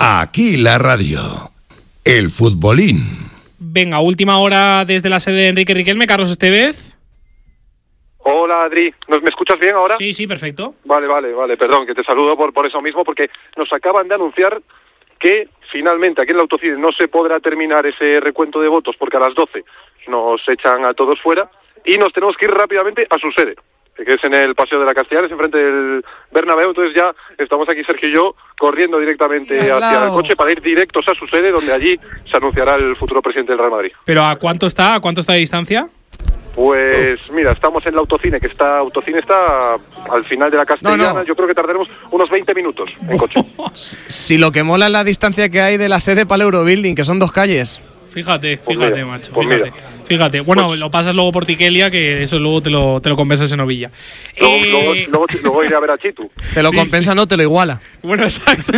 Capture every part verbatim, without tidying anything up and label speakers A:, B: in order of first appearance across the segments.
A: Aquí la radio. El futbolín.
B: Venga, última hora desde la sede de Enrique Riquelme. Carlos Estevez.
C: Hola, Adri. ¿Nos, ¿Me escuchas bien ahora?
B: Sí, sí, perfecto.
C: Vale, vale, vale. Perdón, que te saludo por, por eso mismo, porque nos acaban de anunciar que finalmente aquí en el Autocine no se podrá terminar ese recuento de votos porque a las doce nos echan a todos fuera y nos tenemos que ir rápidamente a su sede, que es en el Paseo de la Castellares, enfrente del Bernabéu. Entonces ya estamos aquí, Sergio y yo, corriendo directamente hacia el coche para ir directos a su sede, donde allí se anunciará el futuro presidente del Real Madrid.
B: ¿Pero a cuánto está? ¿A cuánto está de distancia?
C: Pues mira, estamos en el Autocine, que está Autocine está al final de la Castellana. No, no. Yo creo que tardaremos unos veinte minutos en coche.
D: Si lo que mola es la distancia que hay de la sede para el Eurobuilding, que son dos calles.
B: Fíjate,
C: Pues
B: fíjate,
C: mira,
B: macho,
C: pues
B: fíjate.
C: mira.
B: Fíjate, bueno,
C: Pues,
B: lo pasas luego por Tiquelia, que eso luego te lo, te lo compensas en Ovilla.
C: Luego,
B: Eh,
C: luego, luego, luego iré a ver a Chitu.
D: Te lo
B: Sí,
D: compensa,
B: sí.
D: no, te lo iguala.
B: Bueno, exacto.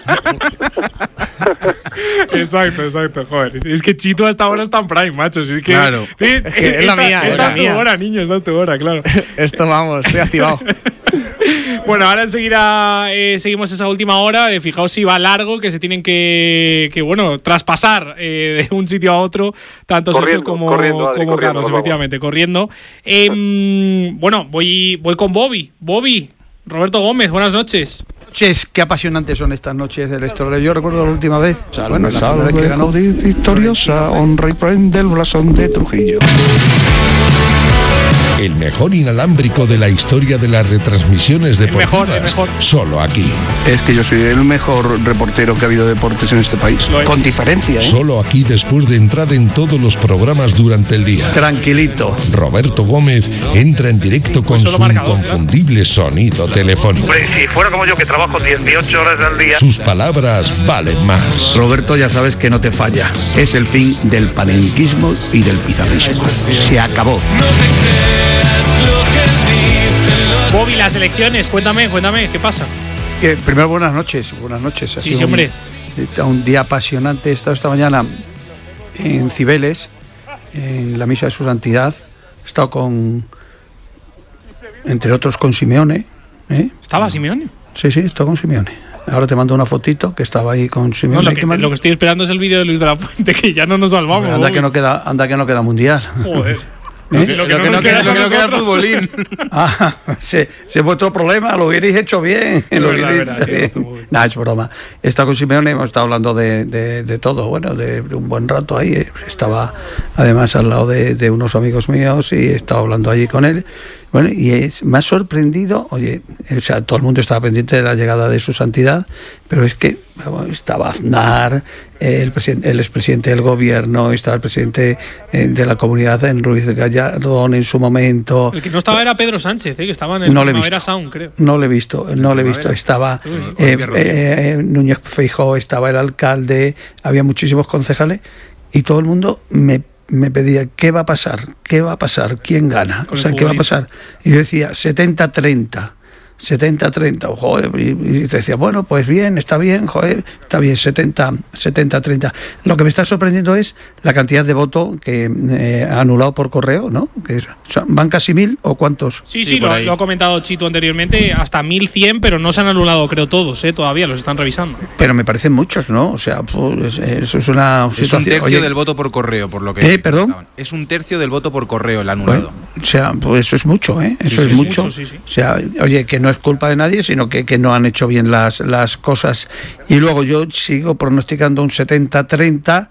B: exacto, exacto, joder. Es que Chito hasta ahora está en Prime, macho. Si es que,
D: Claro.
B: Sí,
D: Es que es la
B: está-
D: mía, es
B: Está
D: la
B: en tu
D: mía.
B: hora, niño, está en tu hora, claro.
D: Esto, vamos, estoy activado.
B: Bueno, ahora enseguida eh, seguimos esa última hora. Eh, fijaos si va largo, que se tienen que, que bueno, traspasar eh, de un sitio a otro, tanto
C: Corriendo,
B: Sergio como,
C: corriendo, Adri,
B: como
C: corriendo,
B: Carlos,
C: nos vamos.
B: efectivamente, corriendo. Eh, bueno, voy, voy con Bobby. Bobby, Roberto Gómez, buenas noches.
E: Noches, qué apasionantes son estas noches de la historia. Yo recuerdo la última vez,
F: Salve,
E: bueno, la primera
F: salve,
E: vez que ganó.
F: victoriosa, honra y prende el blasón de Trujillo.
A: El mejor inalámbrico de la historia de las retransmisiones
B: El mejor,
A: deportivas.
B: el mejor.
A: Solo aquí.
F: Es que yo soy el mejor reportero que ha habido de deportes en este país.
B: Lo es.
F: Con diferencia, ¿eh?
A: Solo aquí después de entrar en todos los programas durante el día.
E: Tranquilito.
A: Roberto Gómez entra en directo con
B: solo
A: su
B: marcador,
A: inconfundible sonido telefónico.
G: Si fuera como yo, que trabajo dieciocho horas al día.
A: Sus palabras valen más.
E: Roberto, ya sabes que no te falla. Es el fin del panenquismo y del pizarrismo. Se acabó.
B: Bobby, las elecciones, cuéntame, cuéntame, ¿qué pasa?
E: Eh, primero, buenas noches. Buenas noches. Ha
B: Sí,
E: sido
B: sí, hombre.
E: Un, un día apasionante. He estado esta mañana en Cibeles, en la misa de su santidad. He estado con, entre otros, con Simeone. ¿eh?
B: ¿Estaba Simeone?
E: Sí, sí, he estado con Simeone. Ahora te mando una fotito que estaba ahí con
B: No,
E: Simeone.
B: lo,
E: Hay
B: que,
E: que man-
B: lo que estoy esperando es el vídeo de Luis de la Fuente, que ya no nos salvamos.
E: anda
B: Bobby.
E: que no queda, anda que no queda mundial.
B: Joder.
E: ¿Eh?
B: Si
D: Lo que no queda, lo que no queda es futbolín.
E: Ah, ese es vuestro problema, lo hubierais hecho bien. Lo
B: verdad,
E: hubierais
B: verdad,
E: hecho bien.
B: tío, muy bien.
E: Nah, es broma. He estado con Simeone, hemos estado hablando de, de, de todo, bueno, de, de un buen rato ahí. Estaba además al lado de, de unos amigos míos y he estado hablando allí con él. Bueno, y es, me ha sorprendido, oye, o sea, todo el mundo estaba pendiente de la llegada de su santidad, pero es que bueno, estaba Aznar, el, presidente, el expresidente del gobierno, estaba el presidente eh, de la comunidad en Ruiz Gallardón en su momento.
B: El que no estaba era Pedro Sánchez, ¿eh? Que estaba en el
E: No le he
B: Primavera
E: visto.
B: Sound, creo.
E: No le he visto, no le he visto. Estaba eh, eh, Núñez Feijóo, estaba el alcalde, había muchísimos concejales y todo el mundo me, me pedía, ¿qué va a pasar? ¿Qué va a pasar? ¿Quién gana?
B: Con
E: O
B: el
E: sea, ¿qué va a
B: futbolista.
E: pasar? Y yo decía, setenta treinta. setenta treinta, joder, y, y te decía, bueno, pues bien, está bien, joder, está bien, setenta treinta. Lo que me está sorprendiendo es la cantidad de voto que eh, ha anulado por correo, ¿no? Que es- son- ¿Van casi mil o cuántos?
B: Sí,
D: Sí,
B: sí,
D: por
B: lo,
D: ahí.
B: lo ha comentado Chito anteriormente, hasta mil cien, pero no se han anulado, creo, todos, ¿eh? Todavía los están revisando.
E: Pero me parecen muchos, ¿no? O sea, pues, eso es una
H: Es un
E: situación...
H: tercio
E: oye,
H: del voto por correo, por lo que...
E: ¿Eh, perdón?
H: comentaban. Es un tercio del voto por correo el anulado.
E: bueno, o sea, pues eso es mucho, ¿eh? Eso
B: Sí,
E: es
B: sí,
E: mucho.
B: mucho, sí, sí.
E: O sea, oye, que no es culpa de nadie, sino que, que no han hecho bien las, las cosas. Y luego yo sigo pronosticando un setenta treinta.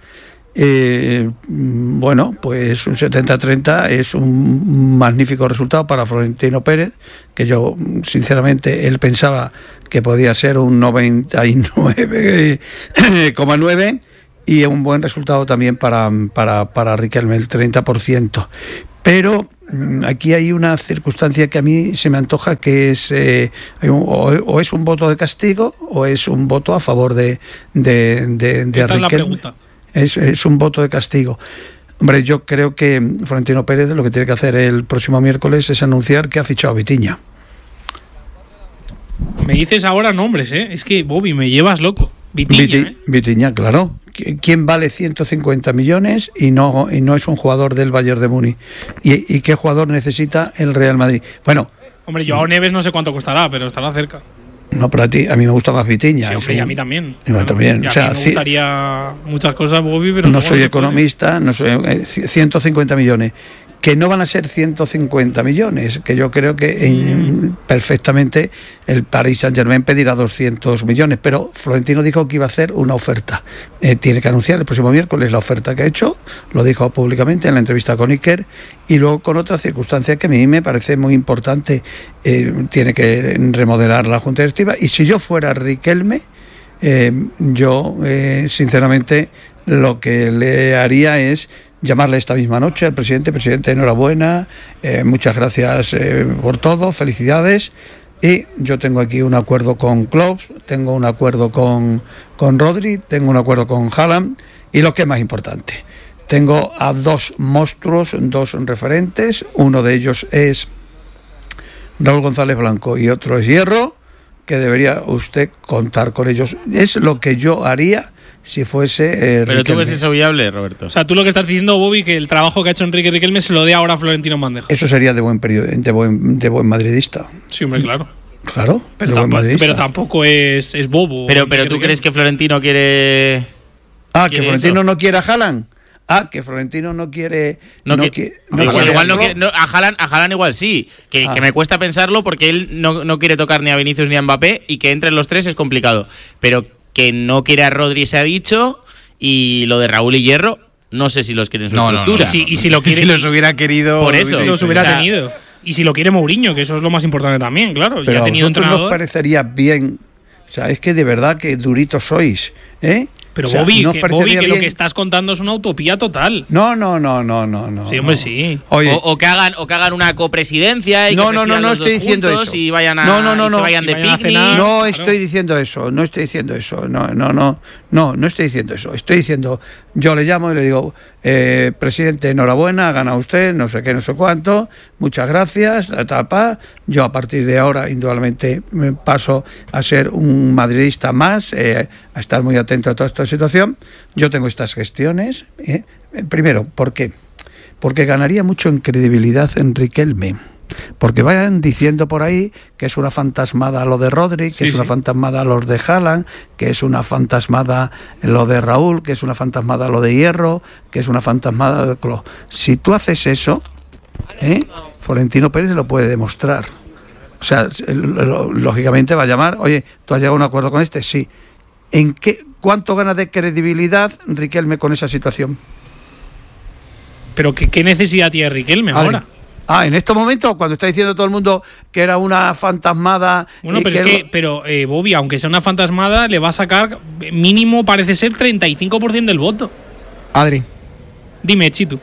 E: Eh, mm, bueno, pues un setenta treinta es un magnífico resultado para Florentino Pérez, que yo, mm, sinceramente, él pensaba que podía ser un noventa y nueve coma nueve y un buen resultado también para, para, para Riquelme, el treinta por ciento. Pero mm, aquí hay una circunstancia que a mí se me antoja que es eh, hay un- o, o es un voto de castigo o es un voto a favor de, de, de, de
B: Esta es la
E: Riquelme.
B: pregunta.
E: Es, es un voto de castigo. Hombre, yo creo que Florentino Pérez lo que tiene que hacer el próximo miércoles es anunciar que ha fichado a Vitinha.
B: Me dices ahora nombres, ¿eh? Es que, Bobby, me llevas loco. Vitinha,
E: Viti-
B: ¿eh?
E: Vitinha, claro. ¿Qui- ¿Quién vale ciento cincuenta millones y no, y no es un jugador del Bayern de Múnich? ¿Y, y qué jugador necesita el Real Madrid? Bueno,
B: Hombre, Joao Neves no sé cuánto costará, pero estará cerca.
E: No, pero a ti, a mí me gusta más Vitiña.
B: Sí, hombre, y a mí también.
E: Y a mí también.
B: Y a
E: o sea,
B: mí me gustaría muchas cosas, Bobby, pero...
E: No soy economista, no soy eh, ciento cincuenta millones. Que no van a ser ciento cincuenta millones, que yo creo que en, perfectamente el Paris Saint-Germain pedirá doscientos millones, pero Florentino dijo que iba a hacer una oferta. Eh, tiene que anunciar el próximo miércoles la oferta que ha hecho, lo dijo públicamente en la entrevista con Iker, y luego con otra circunstancia que a mí me parece muy importante, eh, tiene que remodelar la Junta Directiva, y si yo fuera Riquelme, eh, yo eh, sinceramente lo que le haría es llamarle esta misma noche al presidente. Presidente, enhorabuena, eh, muchas gracias eh, por todo, felicidades. Y yo tengo aquí un acuerdo con Klopp, tengo un acuerdo con, con Rodri, tengo un acuerdo con Haaland, y lo que es más importante, tengo a dos monstruos, dos referentes, uno de ellos es Raúl González Blanco y otro es Hierro, que debería usted contar con ellos. Es lo que yo haría si fuese eh,
I: Pero
E: Riquelme.
I: tú ves eso viable, Roberto.
B: O sea, tú lo que estás diciendo, Bobby, que el trabajo que ha hecho Enrique Riquelme se lo dé ahora a Florentino Bandeja.
E: Eso sería de buen periodo, de buen, de buen madridista.
B: Sí, hombre, claro.
E: Claro,
B: Pero,
E: de buen
B: tampoco,
E: madridista.
B: pero tampoco es, es bobo.
I: Pero, pero
B: Enrique
I: tú
B: Riquelme.
I: crees que Florentino quiere...
E: Ah, que
I: ¿quiere
E: Florentino
I: eso?
E: no quiere a Haaland. Ah, que Florentino no quiere...
I: No,
E: no
I: que-
E: qui- no
I: igual,
E: quiere
I: igual no
E: a
I: quiere-
E: Klopp.
I: no, a Haaland, a Haaland igual sí, que,
E: Ah.
I: que me cuesta pensarlo porque él no, no quiere tocar ni a Vinicius ni a Mbappé y que entren los tres es complicado. Pero que no quiere a Rodri se ha dicho, y lo de Raúl y Hierro, no sé si los quiere en su
H: No, no, no.
I: estructura.
B: Y si, y si lo quiere,
H: Si los hubiera querido.
I: Por eso,
H: hubiera
B: los
H: dicho
B: hubiera
I: o sea,
B: tenido. Y si lo quiere Mourinho, que eso es lo más importante también, claro.
E: Pero
B: ya ha
E: a
B: tenido
E: vosotros nos
B: entrenador.
E: parecería bien... O sea, es que de verdad que duritos sois, ¿eh?
B: Pero
E: O sea,
B: Bobby,
E: ¿no os
B: que,
E: parecería
B: Bobby, que lo
E: bien?
B: que estás contando es una utopía total.
E: No, no, no, no, no, no.
B: Sí, hombre,
E: no.
B: sí.
E: Oye,
I: O, o que hagan o que hagan una copresidencia y
E: No,
I: que
E: no, no,
I: presidan
E: no
I: los
E: estoy
I: dos
E: diciendo
I: juntos
E: eso.
I: y vayan a
E: No, no, no,
I: y se
E: no.
I: vayan
B: Y
I: de
B: vayan a
I: picnic.
B: cenar.
E: no
B: claro.
E: estoy diciendo eso, no estoy diciendo eso, no, no, no, no, no estoy diciendo eso. Estoy diciendo, yo le llamo y le digo, eh, presidente, enhorabuena, ha ganado usted, no sé qué, no sé cuánto, muchas gracias, ta, ta, pa. Yo a partir de ahora, indudablemente, me paso a ser un madridista más, eh, a estar muy atento a toda esta situación. Yo tengo estas gestiones. ¿eh? Primero, ¿por qué? Porque ganaría mucho en credibilidad en Riquelme. Porque vayan diciendo por ahí que es una fantasmada lo de Rodri, que
B: Sí,
E: es una
B: sí.
E: fantasmada lo de Haaland, que es una fantasmada lo de Raúl, que es una fantasmada lo de Hierro, que es una fantasmada de Klopp. Si tú haces eso, ¿eh? Florentino Pérez lo puede demostrar. O sea, lo- lógicamente va a llamar, oye, ¿tú has llegado a un acuerdo con este? Sí. ¿En qué, cuánto gana de credibilidad Riquelme con esa situación?
B: Pero ¿qué, qué necesidad tiene Riquelme ahora?
E: Ah, en estos momentos, cuando está diciendo todo el mundo que era una fantasmada...
B: Bueno,
E: y
B: pero
E: que
B: es
E: era-
B: que, pero eh, Bobby, aunque sea una fantasmada, le va a sacar mínimo, parece ser, treinta y cinco por ciento del voto.
D: Adri.
B: Dime, Chitu.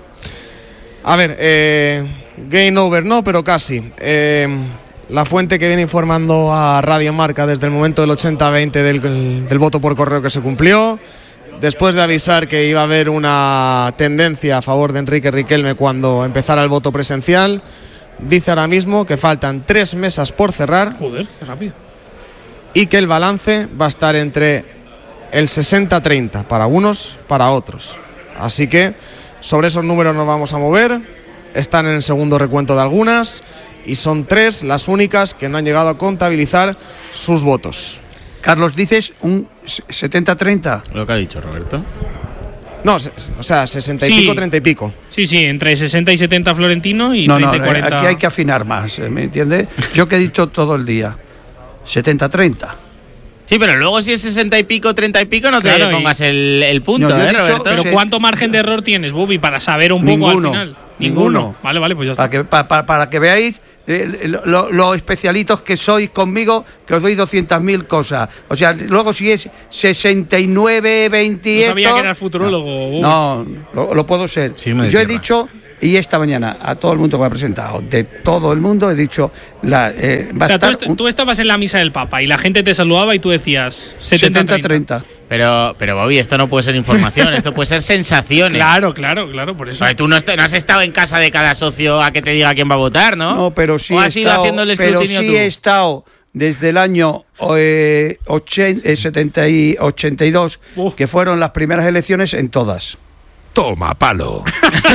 D: A ver, eh, game over no, pero casi. Eh, la fuente que viene informando a Radio Marca desde el momento del ochenta veinte del, del voto por correo que se cumplió, después de avisar que iba a haber una tendencia a favor de Enrique Riquelme cuando empezara el voto presencial, dice ahora mismo que faltan tres mesas por cerrar
B: Joder, qué rápido.
D: y que el balance va a estar entre el sesenta treinta para unos, para otros. Así que sobre esos números nos vamos a mover. Están en el segundo recuento de algunas y son tres las únicas que no han llegado a contabilizar sus votos.
E: Carlos, dices un setenta treinta.
I: Lo que ha dicho Roberto.
D: No, se- o sea, sesenta y
B: Sí.
D: pico, treinta y pico.
B: Sí, sí, entre sesenta y setenta Florentino y
E: No, no,
B: treinta y cuarenta.
E: aquí hay que afinar más, ¿eh? ¿Me entiendes? Yo que he dicho todo el día, setenta treinta.
I: Sí, pero luego si es sesenta y pico, treinta y pico, no te
B: Claro, y-
I: pongas el, el punto,
E: No, yo he
I: ¿eh,
E: dicho-
I: Roberto?
B: Pero
E: Sí.
B: ¿cuánto margen de error tienes, Bobby, para saber un poco
E: Ninguno,
B: al final?
E: ninguno.
B: Vale, vale, pues ya está.
E: Para que, pa- pa- para que veáis eh, lo, lo- lo especialitos que sois conmigo, que os doy doscientas mil cosas. O sea, luego si es sesenta y nueve, veinte y
B: No sabía
E: esto,
B: que eras futurólogo, Bobby.
E: No, lo, lo puedo ser.
H: Signo de
E: Yo he
H: tierra.
E: dicho, y esta mañana, a todo el mundo que me ha presentado, de todo el mundo, he dicho, la, eh, va
B: O sea,
E: a
B: tú,
E: estar
B: est-
E: un
B: tú estabas en la misa del Papa y la gente te saludaba y tú decías setenta
E: setenta
B: treinta.
E: treinta.
I: Pero, pero Bobby, esto no puede ser información, esto puede ser sensaciones.
B: Claro, claro, claro, por eso.
I: O sea, tú no, est- no has estado en casa de cada socio a que te diga quién va a votar, ¿no?
E: No, pero sí
I: ¿O
E: he
I: has ido
E: estado,
I: haciendo el
E: pero
I: escrutinio
E: sí
I: tú?
E: he estado desde el año eh, ochenta, eh, setenta y ochenta y dos,
B: Uf.
E: que fueron las primeras elecciones en todas.
A: Toma palo.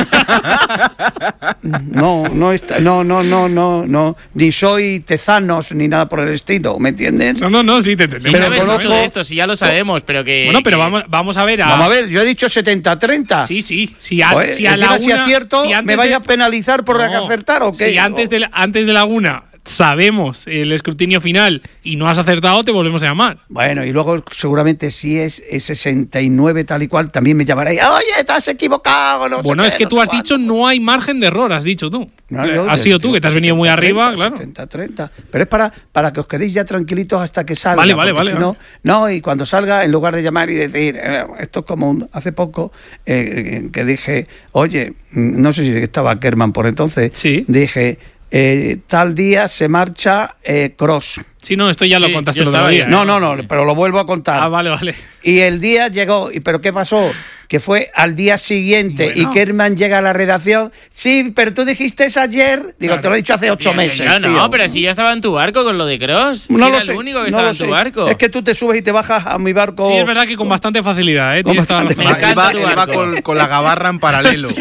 E: No, no, está, no, no, no, no, no, ni soy Tezanos ni nada por el estilo, ¿me entiendes?
B: No, no, no, sí te
I: Sí,
B: entendemos.
I: sabes
E: conozco-
I: mucho de esto, sí, ya lo sabemos, pero que...
B: Bueno, pero
I: que-
B: vamos, vamos a ver a.
E: Vamos a ver, yo he dicho setenta treinta.
B: Sí, sí. Si a,
E: Pues,
B: si a
E: encima,
B: la
E: si
B: una,
E: acierto,
B: si antes
E: ¿me vais
B: de-
E: a penalizar por
B: No,
E: acertar o qué?
B: Si antes de, la- antes de la una sabemos el escrutinio final y no has acertado, te volvemos a llamar.
E: Bueno, y luego seguramente si es, es sesenta y nueve tal y cual, también me llamaréis. Oye, te has equivocado. No
B: Bueno,
E: sé
B: es
E: qué,
B: que
E: no
B: tú
E: sé
B: has
E: cuánto.
B: dicho no hay margen de error, has dicho tú.
E: No,
B: Eh,
E: yo
B: has sido
E: digo
B: tú, que te has venido muy
E: setenta,
B: arriba,
E: treinta,
B: claro.
E: setenta, treinta. Pero es para, para que os quedéis ya tranquilitos hasta que salga.
B: Vale, vale,
E: porque
B: vale,
E: si no,
B: vale.
E: no, y cuando salga, en lugar de llamar y decir, eh, esto es como un- hace poco eh, que dije, oye, no sé si estaba Kerman por entonces,
B: Sí.
E: dije, eh, tal día se marcha eh, Cross.
B: Sí, no, esto ya lo
I: Sí,
B: contaste
I: yo
B: el otro
I: estaba
B: día.
I: ahí.
E: No, no, no, pero lo vuelvo a contar.
B: Ah, vale, vale.
E: Y el día llegó, y pero ¿qué pasó? Que fue al día siguiente
B: Bueno.
E: y Kerman llega a la redacción. Sí, pero tú dijiste eso ayer. Digo,
B: Claro.
E: te lo he dicho hace ocho
I: Yo-
E: meses.
I: yo no,
E: tío.
I: pero si ya estaba en tu barco con lo de Cross.
E: No
I: era
E: lo sé.
I: el único que
E: no
I: estaba
E: lo
I: en tu
E: sé.
I: barco.
E: Es que tú te subes y te bajas a mi barco.
B: Sí, es verdad que con bastante facilidad, ¿eh?
E: Con
B: Tienes toda la
E: bastante-
B: razón.
I: Me encanta
H: Iba,
I: tu
H: iba
I: barco.
H: con, con la gabarra en paralelo.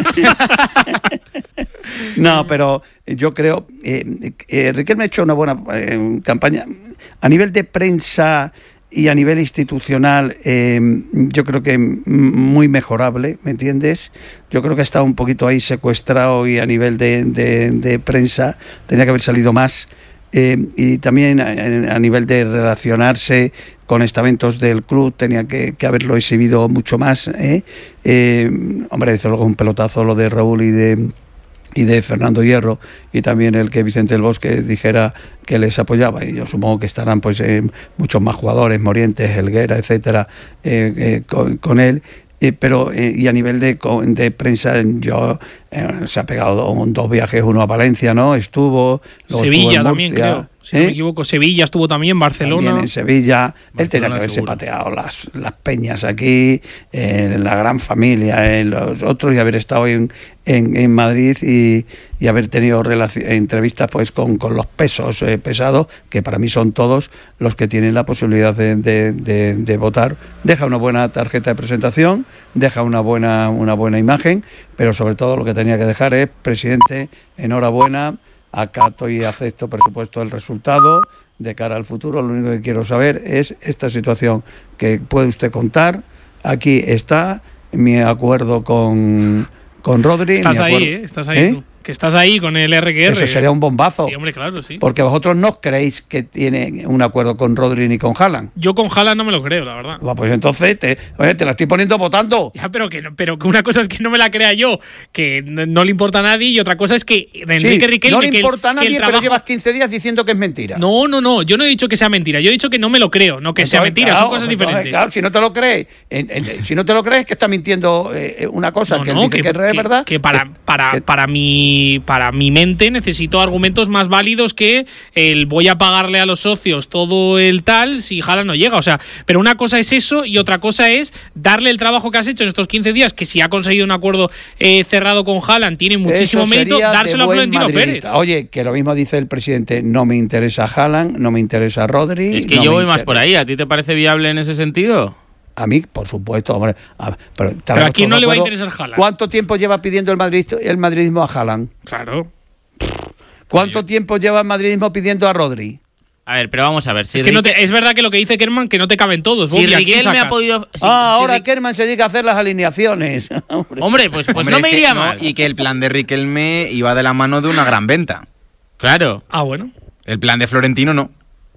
E: No, pero yo creo. Eh, eh, Riquelme ha hecho una buena eh, campaña. A nivel de prensa y a nivel institucional, eh, yo creo que m- muy mejorable, ¿me entiendes? Yo creo que ha estado un poquito ahí secuestrado y a nivel de, de, de prensa tenía que haber salido más. Eh, y también a, a nivel de relacionarse con estamentos del club tenía que, que haberlo exhibido mucho más. ¿eh? Eh, hombre, desde luego un pelotazo lo de Raúl y de y de Fernando Hierro, y también el que Vicente del Bosque dijera que les apoyaba, y yo supongo que estarán pues eh, muchos más jugadores, Morientes, Helguera, etcétera, eh, eh, con, con él. Eh, pero eh, y a nivel de, de prensa, yo eh, se ha pegado do, dos viajes, uno a Valencia, ¿no? Estuvo, luego
B: Sevilla
E: estuvo en
B: también,
E: Murcia,
B: creo. Si no
E: ¿eh?
B: me equivoco. Sevilla estuvo también, Barcelona.
E: También en Sevilla. Él tenía
B: Barcelona
E: que haberse
B: seguro.
E: pateado las, las peñas aquí, en la gran familia, en los otros, y haber estado en, en, en Madrid y, y haber tenido relaci- entrevistas pues con, con los pesos eh, pesados, que para mí son todos los que tienen la posibilidad de, de, de, de votar. Deja una buena tarjeta de presentación, deja una buena, una buena imagen, pero sobre todo lo que tenía que dejar es, presidente, enhorabuena, acato y acepto, por supuesto, el resultado. De cara al futuro, lo único que quiero saber es esta situación que puede usted contar. Aquí está mi acuerdo con, con Rodri.
B: Estás
E: mi
B: ahí,
E: acuerdo-
B: ¿eh? Estás ahí
E: ¿Eh?
B: tú. Que estás ahí con el R Q R.
E: Eso sería un bombazo.
B: Sí, hombre, claro, sí.
E: Porque vosotros no creéis que tiene un acuerdo con Rodri ni con Haaland.
B: Yo con Haaland no me lo creo, la verdad.
E: Bueno, pues entonces te, oye, te la estoy poniendo votando.
B: Ya, pero que, no- pero que una cosa es que no me la crea yo, que no, no le importa a nadie, y otra cosa es que Enrique
E: Sí,
B: Riquelme...
E: no le
B: que el-
E: importa a
B: que el
E: nadie, pero
B: trabajo-
E: llevas quince días diciendo que es mentira.
B: No, no, no, yo no he dicho que sea mentira, yo he dicho que no me lo creo, no que sea
E: Entonces,
B: mentira,
E: claro,
B: son cosas
E: entonces,
B: diferentes.
E: Claro, si no te lo crees, en- en- si no te lo crees, que está mintiendo eh, una cosa
B: No,
E: que él
B: no,
E: dice que, es
B: que-
E: verdad.
B: que para,
E: que-
B: para,
E: que-
B: para, mi, para mi mente necesito argumentos más válidos que el voy a pagarle a los socios todo el tal si Haaland no llega. O sea, pero una cosa es eso y otra cosa es darle el trabajo que has hecho en estos quince días, que si ha conseguido un acuerdo eh, cerrado con Haaland tiene muchísimo
E: Eso
B: mérito,
E: sería de
B: dárselo a
E: buen
B: Florentino Pérez.
E: madridista. Oye, que lo mismo dice el presidente, no me interesa Haaland, no me interesa Rodri.
I: Es que
E: no
I: yo
E: me
I: voy más
E: interesa-
I: por ahí. ¿A ti te parece viable en ese sentido?
E: A mí, por supuesto, hombre. A- pero
B: Pero ¿a quién no
E: todos
B: le va a
E: de acuerdo.
B: interesar Haaland?
E: ¿Cuánto tiempo lleva pidiendo el, madrid, el madridismo a Haaland?
B: Claro.
E: ¿Cuánto tiempo lleva el madridismo pidiendo a Rodri?
I: A ver, pero vamos a ver. Si
B: Es que no
I: Rique-
B: te- es verdad que lo que dice Kerman que no te caben todos.
I: si
B: Bobby, ¿a quién
I: Riquelme ha
B: sacas?
I: podido. si-
E: ah,
I: si
E: ahora
I: Rique-
E: Kerman se dedica a hacer las alineaciones. Hombre.
I: Hombre, pues, pues
H: Hombre,
I: no
H: es
I: me
H: que
I: iría
H: no,
I: mal.
H: Y que el plan de Riquelme iba de la mano de una gran venta.
I: Claro.
B: Ah, bueno.
H: El plan de Florentino no.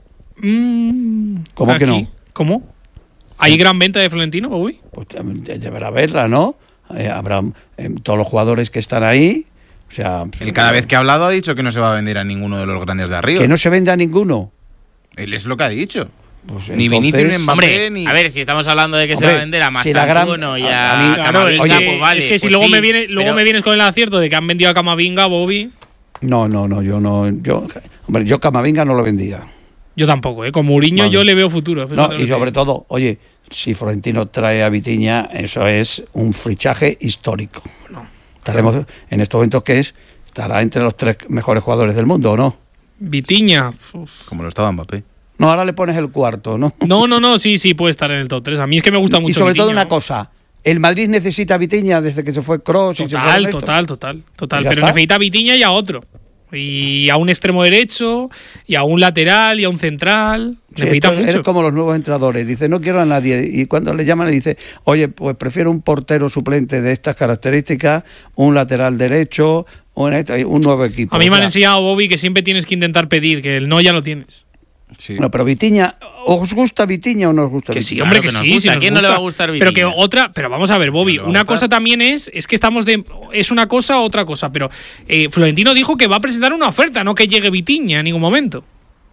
B: Mm,
E: ¿Cómo que
B: aquí.
E: no?
B: ¿Cómo? ¿Hay gran venta de Florentino, Bobby?
E: Pues de- deberá verla, ¿no? Eh, habrá eh, todos los jugadores que están ahí. O sea,
H: Él cada vez que ha hablado ha dicho que no se va a vender a ninguno de los grandes de arriba.
E: que no se venda ninguno.
H: Él es lo que ha dicho.
E: Pues
H: Ni
E: entonces-
H: Vinicius, ni Mbappé,
I: Hombre,
H: ni...
I: a ver, si estamos hablando de que se
E: Hombre,
I: va a vender a
E: si la gran-
I: Mastantuono y
E: a-
I: a,
E: a mí-
B: Claro,
I: Camavinga,
B: es que,
I: pues vale.
B: es que si
I: pues
B: luego,
I: sí,
B: me, viene, luego
I: pero-
B: me vienes con el acierto de que han vendido a Camavinga, Bobby,
E: No, no, no, yo no. Yo, hombre, yo Camavinga no lo vendía.
B: yo tampoco, ¿eh? Con Mourinho
E: Vale.
B: yo le veo futuro.
E: No,
B: fíjate lo
E: y
B: que
E: sobre
B: te digo.
E: todo, oye, si Florentino trae a Vitinha, eso es un fichaje histórico. Estaremos en estos momentos que es, estará entre los tres mejores jugadores del mundo, ¿o no?
B: Vitinha. uf.
H: Como lo estaba Mbappé.
E: No, ahora le pones el cuarto, ¿no?
B: No, no, no, sí, sí, puede estar en el top tres. A mí es que me gusta mucho.
E: Y sobre todo
B: Vitinha,
E: una
B: ¿no?
E: cosa, ¿El Madrid necesita a Vitinha desde que se fue Kroos?
B: Total,
E: y se fueron estos?
B: total, total, total.
E: ¿Ya
B: Pero
E: está?
B: necesita a Vitinha y a otro. Y a un extremo derecho, y a un lateral, y a un central.
E: Sí,
B: necesita
E: esto
B: mucho.
E: es como los nuevos entrenadores. Dice, no quiero a nadie. Y cuando le llaman le dice, oye, pues prefiero un portero suplente de estas características, un lateral derecho, un, un nuevo equipo.
B: A mí
E: O
B: me han
E: sea,
B: enseñado, Bobby, que siempre tienes que intentar pedir, que el no ya lo tienes.
H: Sí.
E: No, pero Vitinha, ¿os gusta Vitinha o no os gusta
B: Que
E: Vitinha?
B: sí, hombre,
I: Claro
B: que,
I: que nos
B: sí.
I: gusta.
B: sí
I: ¿A
B: nos
I: quién no le va a
B: gusta.
I: gustar
B: Pero que
I: Vitinha?
B: otra, pero vamos a ver, Bobby,
I: No le va a
B: una
I: gustar.
B: cosa también es, es que estamos de, es una cosa otra cosa, pero eh, Florentino dijo que va a presentar una oferta, no que llegue Vitinha en ningún momento.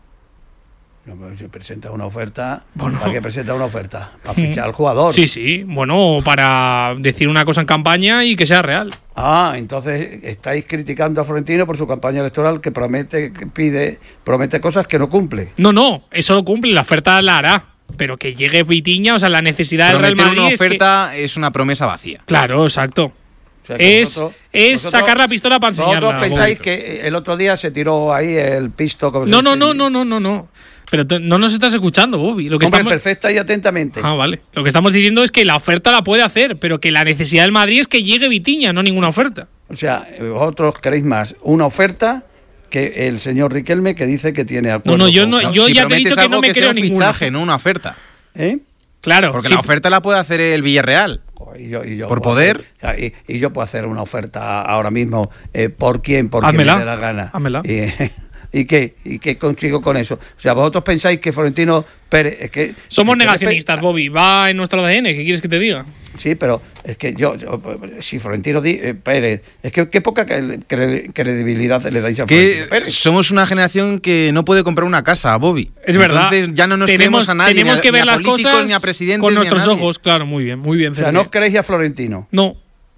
E: No, pero si presenta una oferta,
B: Bueno.
E: ¿para qué presenta una oferta? Para fichar al jugador.
B: Sí, sí, bueno, para decir una cosa en campaña y que sea real.
E: Ah, entonces estáis criticando a Florentino por su campaña electoral que promete, que pide, promete cosas que no cumple.
B: No, no, eso lo cumple, la oferta la hará. Pero que llegue Vitinha, o sea, la necesidad del Real
H: Prometer
B: Madrid
H: una
B: es que-
H: oferta es una promesa vacía.
B: Claro, exacto.
E: O sea, que
B: Es,
E: vosotros-
B: es
E: vosotros-
B: sacar la pistola para enseñarla.
E: Vosotros pensáis
B: Bobby.
E: que el otro día se tiró ahí el pisto. Como se
B: No, no,
E: dice.
B: no, no, no, no, no. Pero tú- no nos estás escuchando, Bobby. Lo que
E: Hombre,
B: estamos...
E: perfecta y atentamente.
B: Ah, vale. Lo que estamos diciendo es que la oferta la puede hacer, pero que la necesidad del Madrid es que llegue Vitinha, no ninguna oferta.
E: O sea, vosotros queréis más una oferta que el señor Riquelme que dice que tiene acuerdo.
B: No, no, yo
E: con-
B: no- yo
H: si
B: ya te he
H: prometes
B: dicho que
H: algo
B: no me
H: sea
B: creo
H: un
B: ninguna.
H: fichaje, no una oferta.
E: ¿Eh?
B: Claro.
H: Porque
B: sí.
H: la oferta la puede hacer el Villarreal.
E: Y yo, y yo
H: Por
E: puedo
H: poder.
E: hacer- y, y yo puedo hacer una oferta ahora mismo. Eh, ¿Por quién? Por
B: Házmela.
E: quien me dé la gana.
B: Házmela.
E: Y, ¿Y qué? ¿Y qué consigo con eso? O sea, vosotros pensáis que Florentino Pérez... Es que,
B: Somos
E: es que-
B: negacionistas, Bobby. Va en nuestro A D N. ¿Qué quieres que te diga?
E: Sí, pero es que yo, yo- si Florentino di- eh, Pérez, es que qué poca cre- cre- credibilidad le dais a
H: Que
E: Florentino Pérez.
H: somos una generación que no puede comprar una casa, Bobby.
B: Es verdad.
H: Entonces ya no nos
B: tenemos,
H: creemos a nadie,
B: tenemos
H: ni a,
B: que
H: ni
B: ver
H: a
B: las
H: políticos,
B: cosas
H: ni a presidentes,
B: con
H: ni a
B: nuestros
H: nadie.
B: ojos. Claro, muy bien, muy bien.
E: O sea,
B: Sergio.
E: no os creéis a Florentino.
B: No.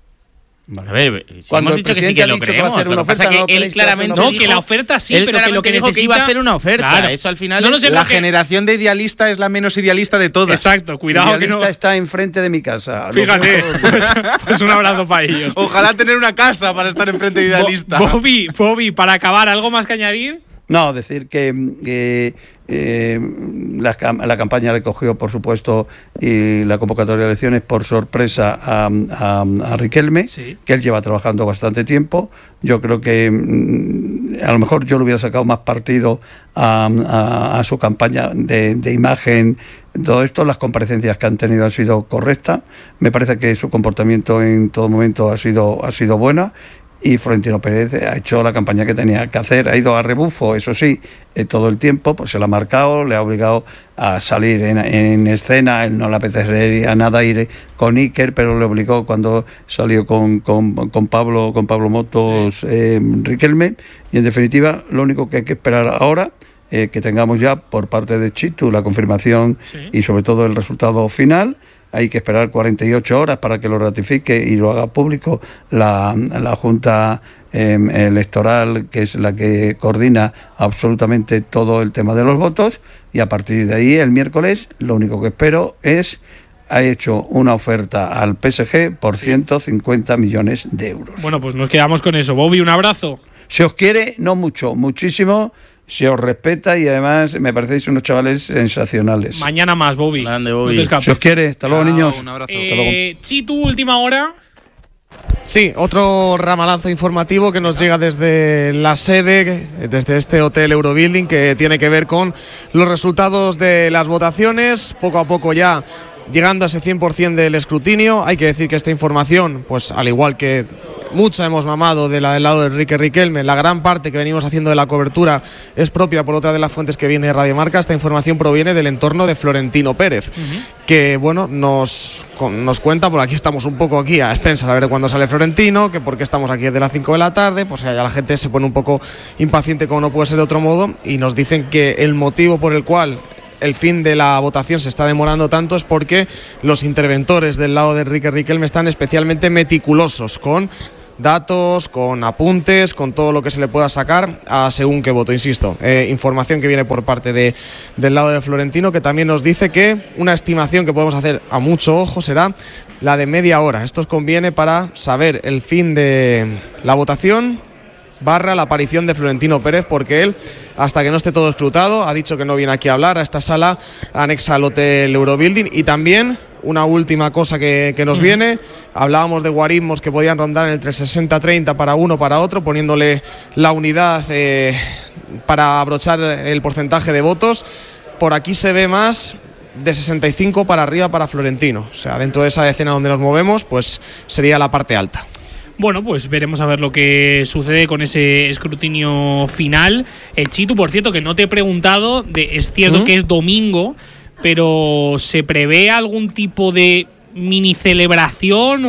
I: A ver, si
E: Cuando
I: hemos
E: el
I: dicho que sí
E: presidente
I: que
E: ha
I: lo
E: dicho que va a
I: creemos.
E: hacer
I: Lo
E: una
I: que pasa
E: oferta,
I: es
E: ¿no
I: que él
E: creéis que va a hacer
I: claramente
E: una
B: No,
I: dijo,
B: que la oferta sí,
I: él
B: pero que lo que
I: claramente dijo
B: necesita...
I: que iba a hacer una oferta.
B: Claro.
I: Eso al final
B: No, no
I: es-
B: sé
H: La
B: lo que-
H: generación de idealista es la menos idealista de todas.
B: Exacto, cuidado que
E: Idealista
B: no...
E: está enfrente de mi casa. Lo
B: Fíjate,
E: puedo-
B: pues, pues un abrazo para ellos.
H: Ojalá tener una casa para estar enfrente de idealista.
B: Bo- Bobby, Bobby, para acabar, ¿algo más que añadir?
E: No, decir que, que, eh, la, cam- la campaña recogió, por supuesto, y la convocatoria de elecciones por sorpresa a, a- a Riquelme,
B: Sí.
E: que él lleva trabajando bastante tiempo. Yo creo que mm, a lo mejor yo le hubiera sacado más partido a, a- a su campaña de, de imagen. Todo esto, las comparecencias que han tenido han sido correctas. Me parece que su comportamiento en todo momento ha sido, ha sido buena. Y Florentino Pérez ha hecho la campaña que tenía que hacer, ha ido a rebufo, eso sí, eh, todo el tiempo, pues se la ha marcado, le ha obligado a salir en, en escena, él no le apetecería nada ir con Iker, pero le obligó cuando salió con, con, con Pablo con Pablo Motos, eh, Riquelme, y en definitiva lo único que hay que esperar ahora, eh, que tengamos ya por parte de Chitu la confirmación
B: Sí.
E: y sobre todo el resultado final. Hay que esperar cuarenta y ocho horas para que lo ratifique y lo haga público la, la Junta eh, Electoral, que es la que coordina absolutamente todo el tema de los votos. Y a partir de ahí, el miércoles, lo único que espero es, ha hecho una oferta al P S G por ciento cincuenta millones de euros.
B: Bueno, pues nos quedamos con eso. Bobby, un abrazo.
E: Se os quiere, no mucho, muchísimo, se os respeta y además me parecéis unos chavales sensacionales.
B: Mañana más, Bobby.
I: Grande,
B: No
I: Bobby.
B: te escapes.
E: Se os quiere, hasta luego,
H: Chao,
E: niños.
H: un abrazo.
E: Hasta luego.
B: Eh, Chitu, última hora.
D: Sí, otro ramalazo informativo que nos llega desde la sede, desde este hotel Eurobuilding, que tiene que ver con los resultados de las votaciones. Poco a poco ya llegando a ese cien por ciento del escrutinio. Hay que decir que esta información, pues al igual que mucha hemos mamado de la del lado de Enrique Riquelme, la gran parte que venimos haciendo de la cobertura es propia por otra de las fuentes que viene de Radio Marca. Esta información proviene del entorno de Florentino Pérez, uh-huh. que bueno, nos, con, nos cuenta, por aquí estamos un poco aquí a expensas a ver cuándo sale Florentino, que por qué estamos aquí desde las cinco de la tarde, pues ya la gente se pone un poco impaciente como no puede ser de otro modo, y nos dicen que el motivo por el cual el fin de la votación se está demorando tanto es porque los interventores del lado de Enrique Riquelme están especialmente meticulosos con datos, con apuntes, con todo lo que se le pueda sacar a según qué voto, insisto. Eh, información que viene por parte de, del lado de Florentino, que también nos dice que una estimación que podemos hacer a mucho ojo será la de media hora. Esto os conviene para saber el fin de la votación barra la aparición de Florentino Pérez, porque él, hasta que no esté todo escrutado, ha dicho que no viene aquí a hablar, a esta sala anexa al hotel Eurobuilding, y también una última cosa que, que nos viene. Hablábamos de guarismos que podían rondar entre sesenta treinta para uno para otro, poniéndole la unidad eh, para abrochar el porcentaje de votos. Por aquí se ve más de sesenta y cinco para arriba para Florentino. O sea, dentro de esa escena donde nos movemos, pues sería la parte alta.
B: Bueno, pues veremos a ver lo que sucede con ese escrutinio final. El Chitu, por cierto, que no te he preguntado, de, es cierto ¿Mm? que es domingo, pero ¿se prevé algún tipo de mini celebración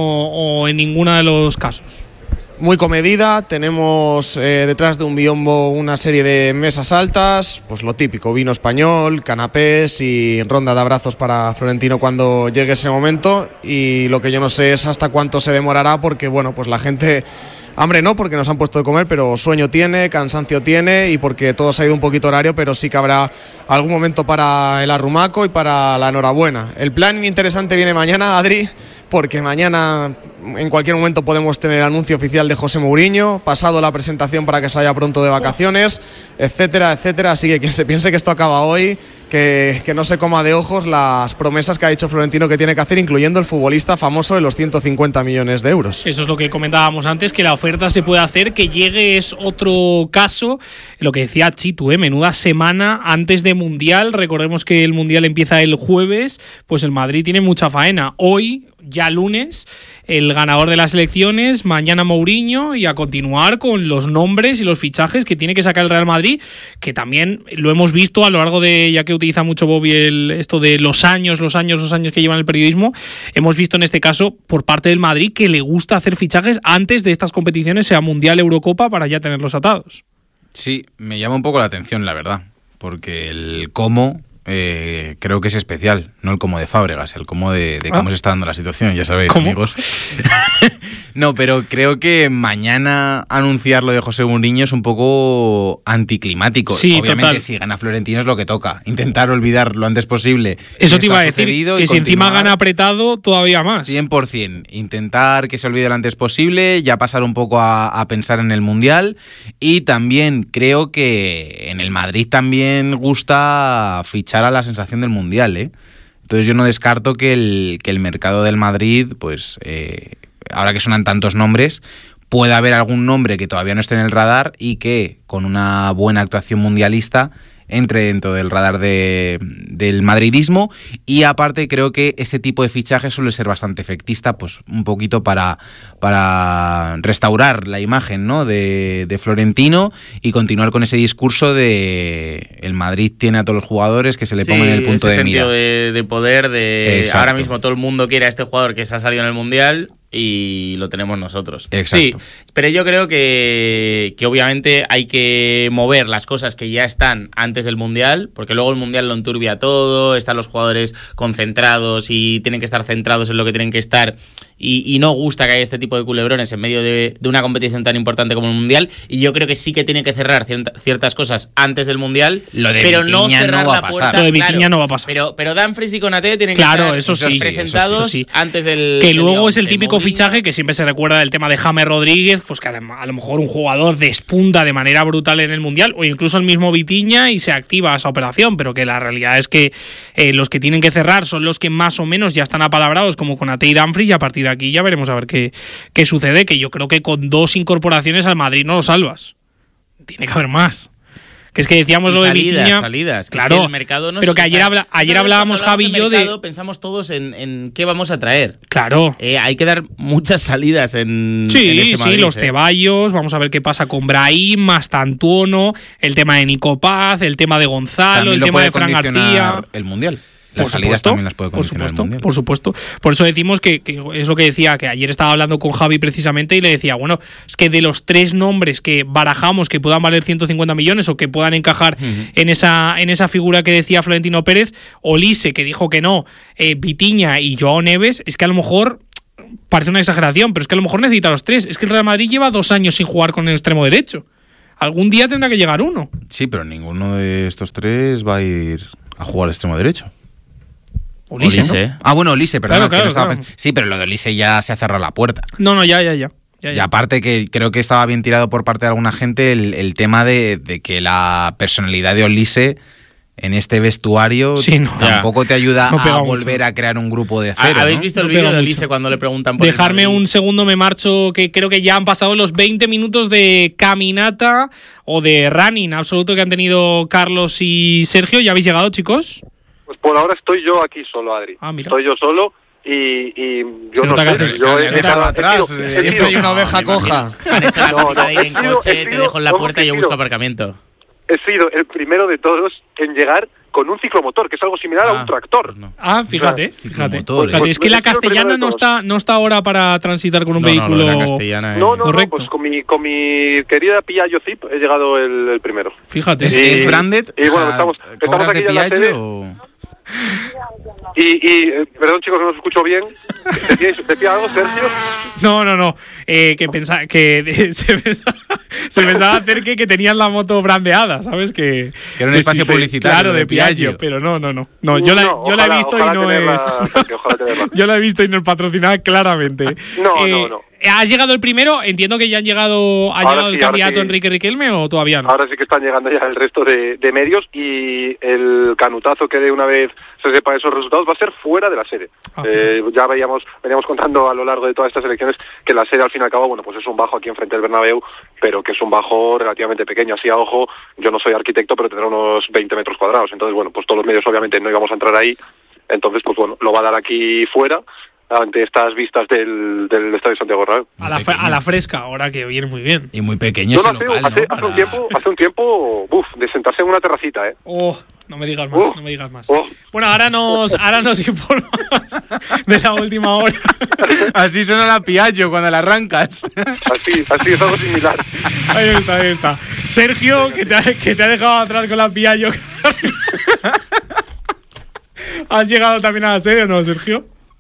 B: o, o en ninguno de los casos?
D: Muy comedida, tenemos eh, detrás de un biombo una serie de mesas altas, pues lo típico, vino español, canapés y ronda de abrazos para Florentino cuando llegue ese momento, y lo que yo no sé es hasta cuánto se demorará, porque bueno, pues la gente, hambre no, porque nos han puesto de comer, pero sueño tiene, cansancio tiene, y porque todo se ha ido un poquito horario, pero sí que habrá algún momento para el arrumaco y para la enhorabuena. El plan interesante viene mañana, Adri, porque mañana en cualquier momento podemos tener el anuncio oficial de José Mourinho, pasado la presentación para que se vaya pronto de vacaciones, etcétera, etcétera. Así que quien se piense que esto acaba hoy, que, que no se coma de ojos las promesas que ha dicho Florentino que tiene que hacer, incluyendo el futbolista famoso de los ciento cincuenta millones de euros.
B: Eso es lo que comentábamos antes, que la oferta se puede hacer, que llegue es otro caso. Lo que decía Chitu, ¿eh? Menuda semana antes de Mundial. Recordemos que el Mundial empieza el jueves, pues el Madrid tiene mucha faena. Hoy, ya lunes, el ganador de las elecciones, mañana Mourinho, y a continuar con los nombres y los fichajes que tiene que sacar el Real Madrid, que también lo hemos visto a lo largo de, ya que utiliza mucho Bobby el, esto de los años, los años, los años que llevan el periodismo, hemos visto en este caso por parte del Madrid que le gusta hacer fichajes antes de estas competiciones, sea Mundial, Eurocopa, para ya tenerlos atados.
H: Sí, me llama un poco la atención, la verdad, porque el cómo... Eh, creo que es especial, no el cómo de Fábregas, el cómo de, de cómo ah. se está dando la situación, ya sabéis, ¿Cómo? amigos. No, pero creo que mañana anunciar lo de José Mourinho es un poco anticlimático.
B: Sí,
H: obviamente,
B: total.
H: Si gana Florentino es lo que toca, intentar olvidar lo antes posible.
B: Eso te iba a decir, que si encima gana apretado, todavía más.
H: cien por ciento, intentar que se olvide lo antes posible, ya pasar un poco a, a pensar en el Mundial, y también creo que en el Madrid también gusta fichar a la sensación del Mundial, ¿eh? Entonces yo no descarto que el, que el mercado del Madrid, pues eh, ahora que suenan tantos nombres, pueda haber algún nombre que todavía no esté en el radar y que con una buena actuación mundialista entre dentro del radar de, del madridismo. Y aparte creo que ese tipo de fichaje suele ser bastante efectista, pues un poquito para, para restaurar la imagen, ¿no?, de, de Florentino, y continuar con ese discurso de el Madrid tiene a todos los jugadores, que se le sí, pongan en el punto de mira.
I: Ese sentido de, de poder, de
H: Exacto.
I: Ahora mismo todo el mundo quiere a este jugador que se ha salido en el Mundial y lo tenemos nosotros.
H: Exacto.
I: Sí, pero yo creo que, que obviamente hay que mover las cosas que ya están antes del Mundial, porque luego el Mundial lo enturbia todo, están los jugadores concentrados y tienen que estar centrados en lo que tienen que estar, y, y no gusta que haya este tipo de culebrones en medio de, de una competición tan importante como el Mundial, y yo creo que sí que tiene que cerrar ciertas cosas antes del Mundial,
H: lo de
I: pero no cerrar
H: no va
I: la
H: a pasar.
I: puerta.
B: Lo de Vitinha
I: claro,
B: no va a pasar.
I: Pero, pero Dumfries y Konaté tienen
B: claro,
I: que estar
B: eso sí,
I: presentados
B: eso sí, eso sí.
I: antes del...
B: Que
I: del
B: luego
I: digamos,
B: es el típico
I: Mourinho.
B: fichaje que siempre se recuerda del tema de James Rodríguez, pues que a lo mejor un jugador despunta de manera brutal en el Mundial, o incluso el mismo Vitinha, y se activa esa operación, pero que la realidad es que eh, los que tienen que cerrar son los que más o menos ya están apalabrados, como Konaté y Dumfries, y a partir de aquí ya veremos a ver qué, qué sucede, que yo creo que con dos incorporaciones al Madrid no lo salvas. Tiene que haber más. Que es que decíamos
I: y
B: lo de
I: salidas,
B: Vitinha,
I: salidas.
B: Claro,
I: es que el mercado no
B: pero
I: se,
B: que ayer, habla, ayer hablábamos Javi y yo de...
I: mercado, pensamos todos en, en qué vamos a traer.
B: Claro.
I: Eh, hay que dar muchas salidas en
B: Sí,
I: en ese Madrid,
B: sí, los
I: eh.
B: Ceballos, vamos a ver qué pasa con Brahim, Mastantuono, el tema de Nico Paz, el tema de Gonzalo,
H: también
B: el tema de Fran García.
H: El Mundial.
B: Por
H: Las salidas
B: supuesto,
H: también las puede
B: por
H: condicionar
B: supuesto,
H: el Mundial.
B: por supuesto. Por eso decimos que, que es lo que decía, que ayer estaba hablando con Javi precisamente y le decía, bueno, es que de los tres nombres que barajamos que puedan valer ciento cincuenta millones o que puedan encajar uh-huh. en esa en esa figura que decía Florentino Pérez, Olise, que dijo que no, eh, Vitinha y Joao Neves, es que a lo mejor parece una exageración, pero es que a lo mejor necesita los tres. Es que el Real Madrid lleva dos años sin jugar con el extremo derecho. Algún día tendrá que llegar uno.
H: Sí, pero ninguno de estos tres va a ir a jugar al extremo derecho.
B: Olise,
H: Olise.
B: ¿no?
H: Ah, bueno, Olise, perdón.
B: Claro, claro,
H: no estaba...
B: claro.
H: Sí, pero lo de Olise ya se ha cerrado la puerta.
B: No, no, ya, ya, ya. Ya, ya.
H: Y aparte que creo que estaba bien tirado por parte de alguna gente el, el tema de, de que la personalidad de Olise en este vestuario
B: sí, no,
H: tampoco
B: ya.
H: te ayuda
B: no
H: a
B: mucho.
H: volver a crear un grupo de cero.
I: ¿Habéis
H: ¿no?
I: visto el
B: No
I: vídeo de
B: mucho.
I: Elise cuando le preguntan por
B: Dejarme
I: el Madrid?
B: un segundo, me marcho, que creo que ya han pasado los veinte minutos de caminata o de running absoluto que han tenido Carlos y Sergio. ¿Ya habéis llegado, chicos?
C: Pues por ahora estoy yo aquí solo, Adri.
B: Ah, mira.
C: Estoy yo solo y, y yo
B: Se
C: no
B: nota que
C: sé.
B: haces-
C: Yo he
H: he
C: dejado
H: dejado atrás,
C: he sido-
H: eh,
C: he
D: Siempre
C: sido-
D: hay una oveja coja.
I: Han hecho la
C: No,
I: práctica
C: no,
I: de ir en
C: he sido-
I: coche,
C: he
I: te
C: sido-
I: dejo en la
C: ¿cómo
I: puerta
C: que
I: y yo
C: he
I: busco
C: sido?
I: aparcamiento.
C: He sido el primero de todos en llegar con un ciclomotor, que es algo similar a
I: Ah,
C: un tractor.
I: pues no.
B: Ah, fíjate,
H: Claro,
B: fíjate.
H: ciclomotor,
B: Fíjate,
C: eh.
B: es que la
C: Pues, yo creo que
B: castellana
C: primero
B: no
C: de
B: está, no está ahora para transitar con un
I: No, no,
B: vehículo.
I: lo de la castellana, eh.
C: No, no,
B: Correcto.
C: no, pues con mi, con mi querida Piaggio Zip he llegado el, el primero.
B: Fíjate.
H: ¿Es,
C: Y-
H: es branded?
C: y bueno,
H: O sea,
C: estamos- estamos
H: ¿cobras
C: aquí
H: de
C: ya en la
H: Piaggio
C: sede.
H: o...?
C: Y, y eh, perdón chicos, no os escucho bien. ¿Decíais- ¿Decía algo, Sergio?
B: No, no, no. Eh, que pensaba que se pensaba, se pensaba hacer que, que tenían la moto brandeada, ¿sabes? Que,
H: Que era un
B: que
H: espacio
B: sí,
H: publicitario
B: Claro,
H: de
B: de Piaggio,
H: Piaggio.
B: pero no, no, no. No, yo la,
C: No,
B: yo la he
C: ojalá-
B: visto y
C: ojalá
B: no
C: tenerla,
B: es.
C: Sergio, ojalá tenerla.
B: Yo la he visto y no es patrocinada claramente.
C: No,
B: Eh,
C: no, no.
B: ¿Has llegado el primero? Entiendo que ya han llegado, ha
C: Ahora
B: llegado
C: sí,
B: el
C: ahora
B: candidato
C: sí.
B: Enrique Riquelme o todavía no.
C: Ahora sí que están llegando ya el resto de, de medios y el canutazo que de una vez se sepa esos resultados va a ser fuera de la sede.
B: Ah,
C: Eh, ya veíamos, veníamos contando a lo largo de todas estas elecciones que la sede al fin y al cabo, bueno, pues es un bajo aquí enfrente del Bernabéu, pero que es un bajo relativamente pequeño. Así a ojo, yo no soy arquitecto, pero tendrá unos veinte metros cuadrados. Entonces, bueno, pues todos los medios obviamente no íbamos a entrar ahí. Entonces, pues bueno, lo va a dar aquí fuera ante estas vistas del, del Estadio Santiago Bernabéu.
B: A la, fe- a la fresca, ahora que viene muy bien.
H: Y muy pequeño
C: No, no,
H: ese
C: hace,
H: local,
C: hace,
H: ¿no?
C: hace un
H: Para-
C: tiempo, hace un tiempo, buf, de sentarse en una terracita, ¿eh?
B: Oh, no me digas más,
C: Oh.
B: no me digas más.
C: Oh.
B: Bueno, ahora nos, ahora nos informas de la última hora.
H: Así suena la Piaggio cuando la arrancas.
C: Así, así es algo similar.
B: Ahí está, ahí está. Sergio, que te ha, que te ha dejado atrás con la Piaggio. ¿Has llegado también a la sede o no, Sergio?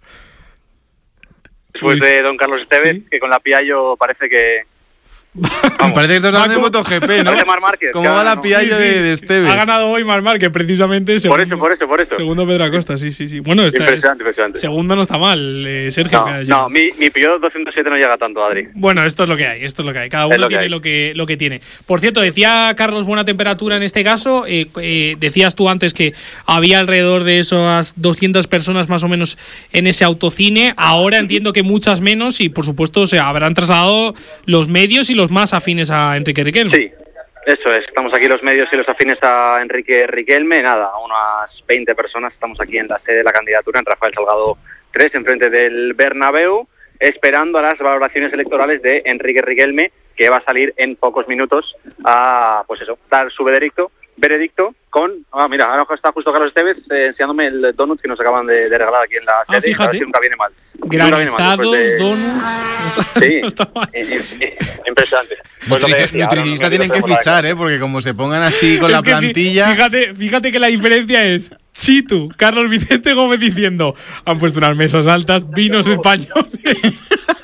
J: Después
B: Uy.
J: de don Carlos Estevez,
B: Sí.
J: que con la Piaggio parece que...
H: Parece que estás hablando de MotoGP, ¿no?
J: Parece Marc Márquez,
H: ¿Cómo
J: que
H: va
J: ahora
H: la
J: no.
H: Piaggio
B: Sí, sí.
H: de, de Estevez?
B: Ha ganado hoy Marc Márquez, precisamente.
J: Por
B: Segundo,
J: eso, por eso, por eso.
B: Segundo Pedro Acosta, sí, sí, sí. Bueno, está,
J: Impresionante,
B: es-
J: impresionante.
B: segundo no está mal, eh, Sergio. que ha
J: No,
B: llegado.
J: no, mi, mi Peugeot doscientos siete no llega tanto, Adri.
B: Bueno, esto es lo que hay, esto es lo que hay. Cada
J: Es
B: uno
J: lo que
B: tiene
J: hay.
B: lo que, lo que tiene. Por cierto, decía Carlos buena temperatura en este caso. Eh, eh, decías tú antes que había alrededor de esas doscientas personas más o menos en ese autocine. Ahora entiendo que muchas menos y por supuesto se habrán trasladado los medios y los más afines a Enrique Riquelme.
J: Sí, eso es. Estamos aquí los medios y los afines a Enrique Riquelme. Nada, unas veinte personas. Estamos aquí en la sede de la candidatura, en Rafael Salgado tres, enfrente del Bernabéu, esperando a las valoraciones electorales de Enrique Riquelme, que va a salir en pocos minutos a, pues eso, dar su veredicto, veredicto con... Ah, mira, ahora está justo Carlos Estevez eh, enseñándome el donut que nos acaban de, de regalar aquí en la
B: Ah,
J: sede.
B: fíjate.
J: A ver si nunca viene mal. Nunca viene mal,
B: Granizados,
J: después de-
B: donuts.
J: Sí,
B: No está mal.
J: eh, eh, impresionante. Pues lo que decía, ahora
H: Nutricionistas
J: no
H: tienen que
J: tenemos nada
H: fichar, ¿eh? Porque como se pongan así con
B: Es
H: la
B: que fí-
H: plantilla...
B: Fíjate, fíjate que la diferencia es Chitu, Carlos Vicente Gómez diciendo han puesto unas mesas altas, vinos españoles,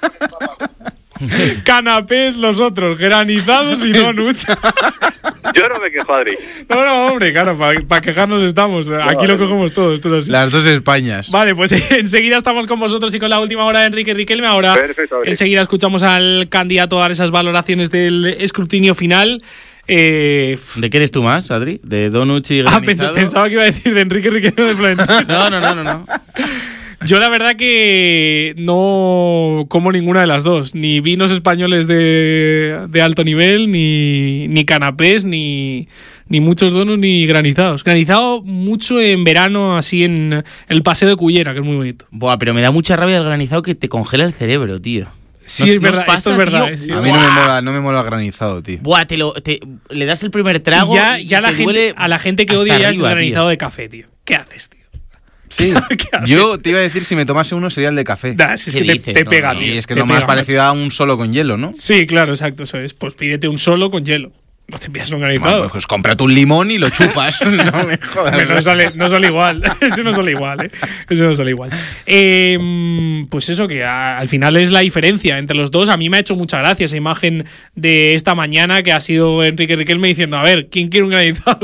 B: canapés los otros, granizados y donuts.
J: Yo no me quejo, Adri.
B: No, no, hombre, claro, para quejarnos estamos. Aquí lo cogemos todo, esto es así.
H: Las dos Españas.
B: Vale, pues enseguida estamos con vosotros y con la última hora de Enrique Riquelme. Ahora
J: Perfecto, Adri.
B: enseguida escuchamos al candidato a dar esas valoraciones del escrutinio final. Eh,
I: ¿De qué eres tú más, Adri? ¿De donuts y
B: ah, pens-
I: granizado?
B: pensaba que iba a decir de Enrique Riquelme de Florentino.
I: No, no, no, no, no.
B: Yo la verdad que no como ninguna de las dos. Ni vinos españoles de, de alto nivel, ni, ni canapés, ni, ni muchos donuts, ni granizados. Granizado mucho en verano, así en el Paseo de Cullera, que es muy bonito.
I: Buah, pero me da mucha rabia el granizado que te congela el cerebro, tío.
B: Sí,
I: ¿No-
B: es
I: no os
B: verdad,
I: pasa,
B: esto es verdad.
I: tío?
B: eh, sí.
H: A mí no me mola, no me mola el granizado, tío.
I: Buah, te lo, te- le das el primer trago
B: Y ya,
I: y
B: ya la
I: te
B: gente,
I: duele
B: a la gente que
I: hasta
B: odia ya es el
I: arriba, tío.
B: granizado de café, tío. ¿Qué haces, tío?
H: Sí.
B: ¿Qué haces?
H: Yo te iba a decir, si me tomase uno sería el de café.
B: Nah, si es
I: ¿Qué
B: que te,
I: dices?
B: te
I: No,
B: pega,
I: no,
B: tío.
H: Y es que
B: te
H: es lo más
B: pega,
H: parecido a un solo con hielo, ¿no?
B: macho. Sí, claro, exacto, eso es. Pues pídete un solo con hielo. No te pidas un granizado.
H: Bueno, pues cómprate un limón y lo chupas. No me jodas.
B: Hombre, no sale, no sale igual. Eso no sale igual, ¿eh? Eso no sale igual. Eh, pues eso, que a- al final es la diferencia entre los dos. A mí me ha hecho mucha gracia esa imagen de esta mañana que ha sido Enrique Riquelme diciendo, a ver, ¿quién quiere un granizado?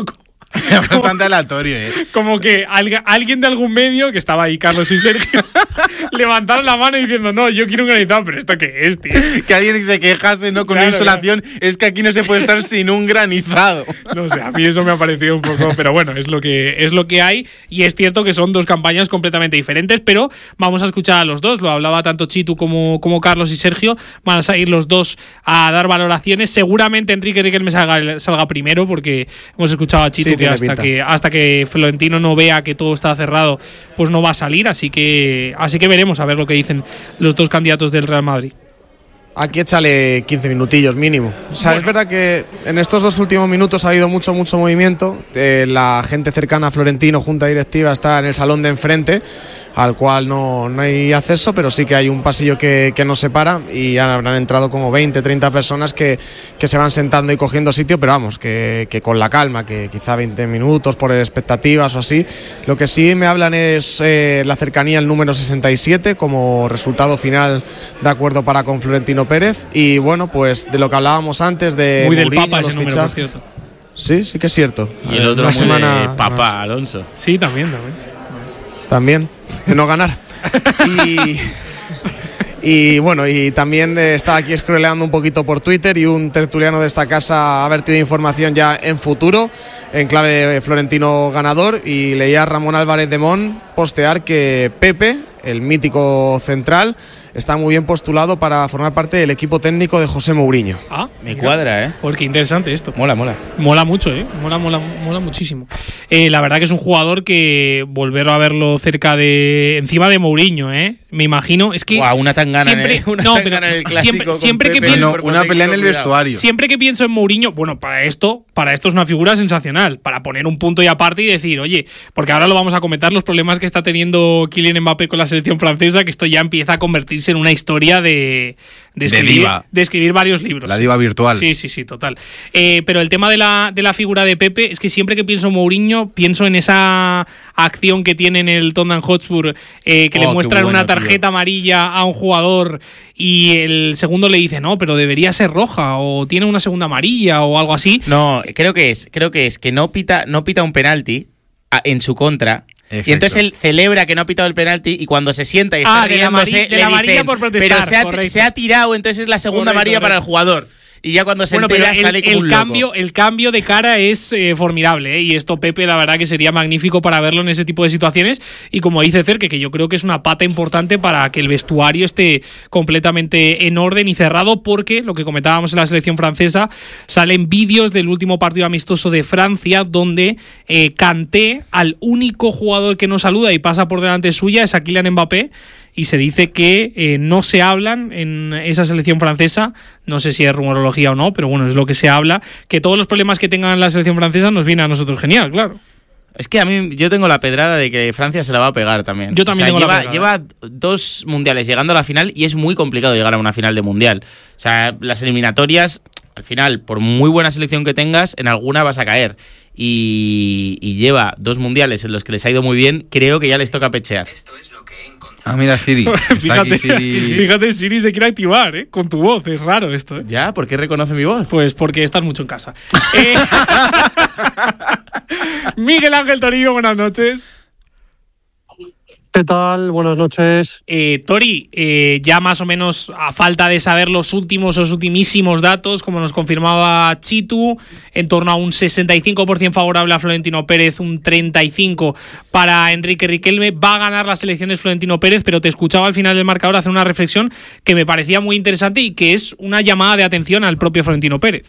H: Bastante aleatorio, ¿eh?
B: Como que alga, alguien de algún medio, que estaba ahí Carlos y Sergio, levantaron la mano diciendo, no, yo quiero un granizado, pero ¿esto qué es, tío?
H: Que alguien se quejase, ¿no? Con
B: Claro,
H: una insolación,
B: claro.
H: Es que aquí no se puede estar sin un granizado.
B: No sé, a mí eso me ha parecido un poco, pero bueno, es lo que es lo que hay, y es cierto que son dos campañas completamente diferentes, pero vamos a escuchar a los dos, lo hablaba tanto Chitu como, como Carlos y Sergio, van a salir los dos a dar valoraciones, seguramente Enrique Riquelme salga, salga primero, porque hemos escuchado a Chitu
D: Sí,
B: que
D: tiene
B: hasta
D: pinta.
B: que hasta que Florentino no vea que todo está cerrado, pues no va a salir, así que así que veremos a ver lo que dicen los dos candidatos del Real Madrid.
D: Aquí échale quince minutillos mínimo. O sea, bueno. Es verdad que en estos dos últimos minutos ha habido mucho, mucho movimiento. Eh, la gente cercana a Florentino, junta directiva, está en el salón de enfrente, al cual no, no hay acceso, pero sí que hay un pasillo que, que nos separa y ya habrán entrado como veinte, treinta personas que, que se van sentando y cogiendo sitio, pero vamos, que, que con la calma, que quizá veinte minutos por expectativas o así. Lo que sí me hablan es eh, la cercanía al número sesenta y siete como resultado final de acuerdo para con Florentino Pérez, y bueno, pues de lo que hablábamos antes de
B: muy del
D: Mourinho,
B: Papa
D: los
B: ese número, por cierto.
D: Sí, sí que es cierto.
I: Y el otro
D: Una
I: muy
D: semana
I: de Papa
D: más.
I: Alonso.
B: Sí, también, también.
D: También, de no ganar. y, y bueno, y también eh, estaba aquí scrolleando un poquito por Twitter y un tertuliano de esta casa ha vertido información ya en futuro, en clave de Florentino ganador, y leía a Ramón Álvarez de Mon postear que Pepe, el mítico central, está muy bien postulado para formar parte del equipo técnico de José Mourinho.
B: Ah,
I: Me
B: mira.
I: cuadra, ¿eh?
B: Porque interesante esto.
I: Mola, mola.
B: Mola mucho, ¿eh? Mola, mola, mola muchísimo. Eh, la verdad que es un jugador que volver a verlo cerca de... Encima de Mourinho, ¿eh? Me imagino. Es que...
I: Guau, una tangana
B: siempre,
I: en el, una
B: no,
I: tangana
B: pero
I: en el clásico
B: siempre,
I: con
B: siempre que
I: Pepe,
B: pienso...
H: No, una pelea en el vestuario.
B: Siempre que pienso en Mourinho, bueno, para esto, para esto es una figura sensacional, para poner un punto y aparte y decir, oye, porque ahora lo vamos a comentar, los problemas que está teniendo Kylian Mbappé con la selección francesa, que esto ya empieza a convertirse en una historia de, de, escribir,
H: de diva.
B: de escribir varios libros.
H: La diva virtual.
B: Sí, sí, sí, total. Eh, pero el tema de la, de la figura de Pepe es que siempre que pienso en Mourinho, pienso en esa acción que tiene en el Tottenham Hotspur, eh, que
I: Oh,
B: le muestran
I: bueno,
B: una tarjeta
I: tío.
B: amarilla a un jugador y el segundo le dice, no, pero debería ser roja o tiene una segunda amarilla o algo así.
I: No, creo que es, creo que es que no pita, no pita un penalti a, en su contra.
H: Exacto.
I: Y entonces él celebra que no ha pitado el penalti y cuando se sienta y está
B: Ah, de la
I: riéndose,
B: amari- de
I: le
B: la amarilla
I: dicen,
B: por protestar,
I: pero se ha,
B: correcto.
I: se ha tirado, entonces es la segunda
B: Correcto,
I: amarilla para el
B: correcto.
I: jugador. Y ya cuando se
B: Bueno, pero
I: entera
B: el,
I: sale como
B: el
I: un loco.
B: cambio, el cambio de cara es eh, formidable, ¿eh? Y esto Pepe la verdad que sería magnífico para verlo en ese tipo de situaciones, y como dice Cerque, que yo creo que es una pata importante para que el vestuario esté completamente en orden y cerrado, porque lo que comentábamos en la selección francesa, salen vídeos del último partido amistoso de Francia donde eh, Kanté, al único jugador que no saluda y pasa por delante suya es a Kylian Mbappé, y se dice que eh, no se hablan en esa selección francesa, no sé si es rumorología o no, pero bueno, es lo que se habla, que todos los problemas que tengan la selección francesa nos viene a nosotros genial, claro.
I: Es que a mí yo tengo la pedrada de que Francia se la va a pegar también.
B: Yo también
I: o sea,
B: tengo la
I: lleva,
B: pedrada.
I: lleva dos mundiales llegando a la final y es muy complicado llegar a una final de mundial. O sea, las eliminatorias, al final, por muy buena selección que tengas, en alguna vas a caer. Y, y lleva dos mundiales en los que les ha ido muy bien, creo que ya les toca pechear.
H: Ah, mira, Siri. Está
B: Fíjate,
H: aquí Siri.
B: fíjate, Siri se quiere activar, ¿eh? Con tu voz, es raro esto, ¿eh?
I: ¿Ya? ¿Por qué reconoce mi voz?
B: Pues porque estás mucho en casa. Eh, Miguel Ángel Torillo, buenas noches.
K: ¿Qué tal? Buenas noches.
B: Eh, Tori, eh, ya más o menos a falta de saber los últimos, los ultimísimos datos, como nos confirmaba Chitu, en torno a un sesenta y cinco por ciento favorable a Florentino Pérez, un treinta y cinco por ciento para Enrique Riquelme. Va a ganar las elecciones Florentino Pérez, pero te escuchaba al final del marcador hacer una reflexión que me parecía muy interesante y que es una llamada de atención al propio Florentino Pérez.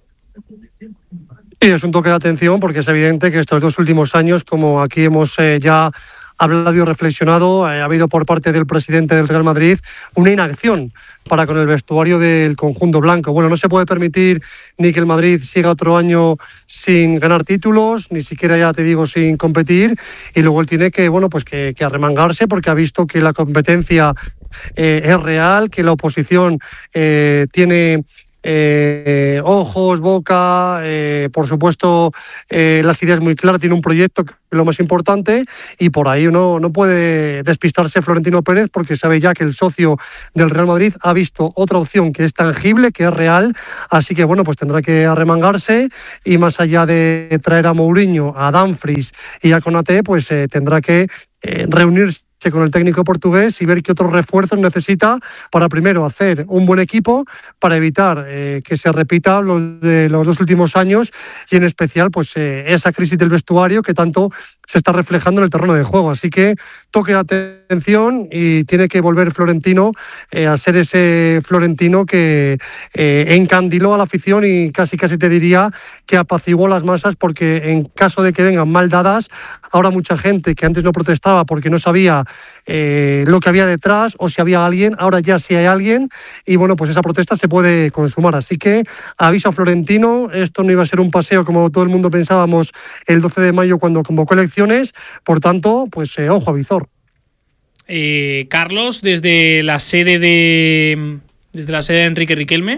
K: Sí, es un toque de atención porque es evidente que estos dos últimos años, como aquí hemos eh, ya hablado y reflexionado, eh, ha habido por parte del presidente del Real Madrid una inacción para con el vestuario del conjunto blanco. Bueno, no se puede permitir ni que el Madrid siga otro año sin ganar títulos, ni siquiera, ya te digo, sin competir, y luego él tiene que, bueno, pues que, que arremangarse porque ha visto que la competencia eh, es real, que la oposición eh, tiene eh, ojos, boca, eh, por supuesto, eh, las ideas muy claras, tiene un proyecto que es lo más importante, y por ahí uno no puede despistarse Florentino Pérez, porque sabe ya que el socio del Real Madrid ha visto otra opción que es tangible, que es real, así que bueno, pues tendrá que arremangarse, y más allá de traer a Mourinho, a Dumfries y a Konaté, pues eh, tendrá que eh, reunirse con el técnico portugués y ver qué otros refuerzos necesita para primero hacer un buen equipo, para evitar eh, que se repita lo de los dos últimos años, y en especial pues eh, esa crisis del vestuario que tanto se está reflejando en el terreno de juego. Así que toque de atención, y tiene que volver Florentino eh, a ser ese Florentino que eh, encandiló a la afición y casi casi te diría que apaciguó las masas, porque en caso de que vengan mal dadas, ahora mucha gente que antes no protestaba porque no sabía Eh, lo que había detrás o si había alguien, ahora ya sí hay alguien, y bueno, pues esa protesta se puede consumar. Así que aviso a Florentino, esto no iba a ser un paseo como todo el mundo pensábamos el doce de mayo cuando convocó elecciones, por tanto, pues eh, ojo a visor.
B: Eh, Carlos, desde la sede de desde la sede de Enrique Riquelme.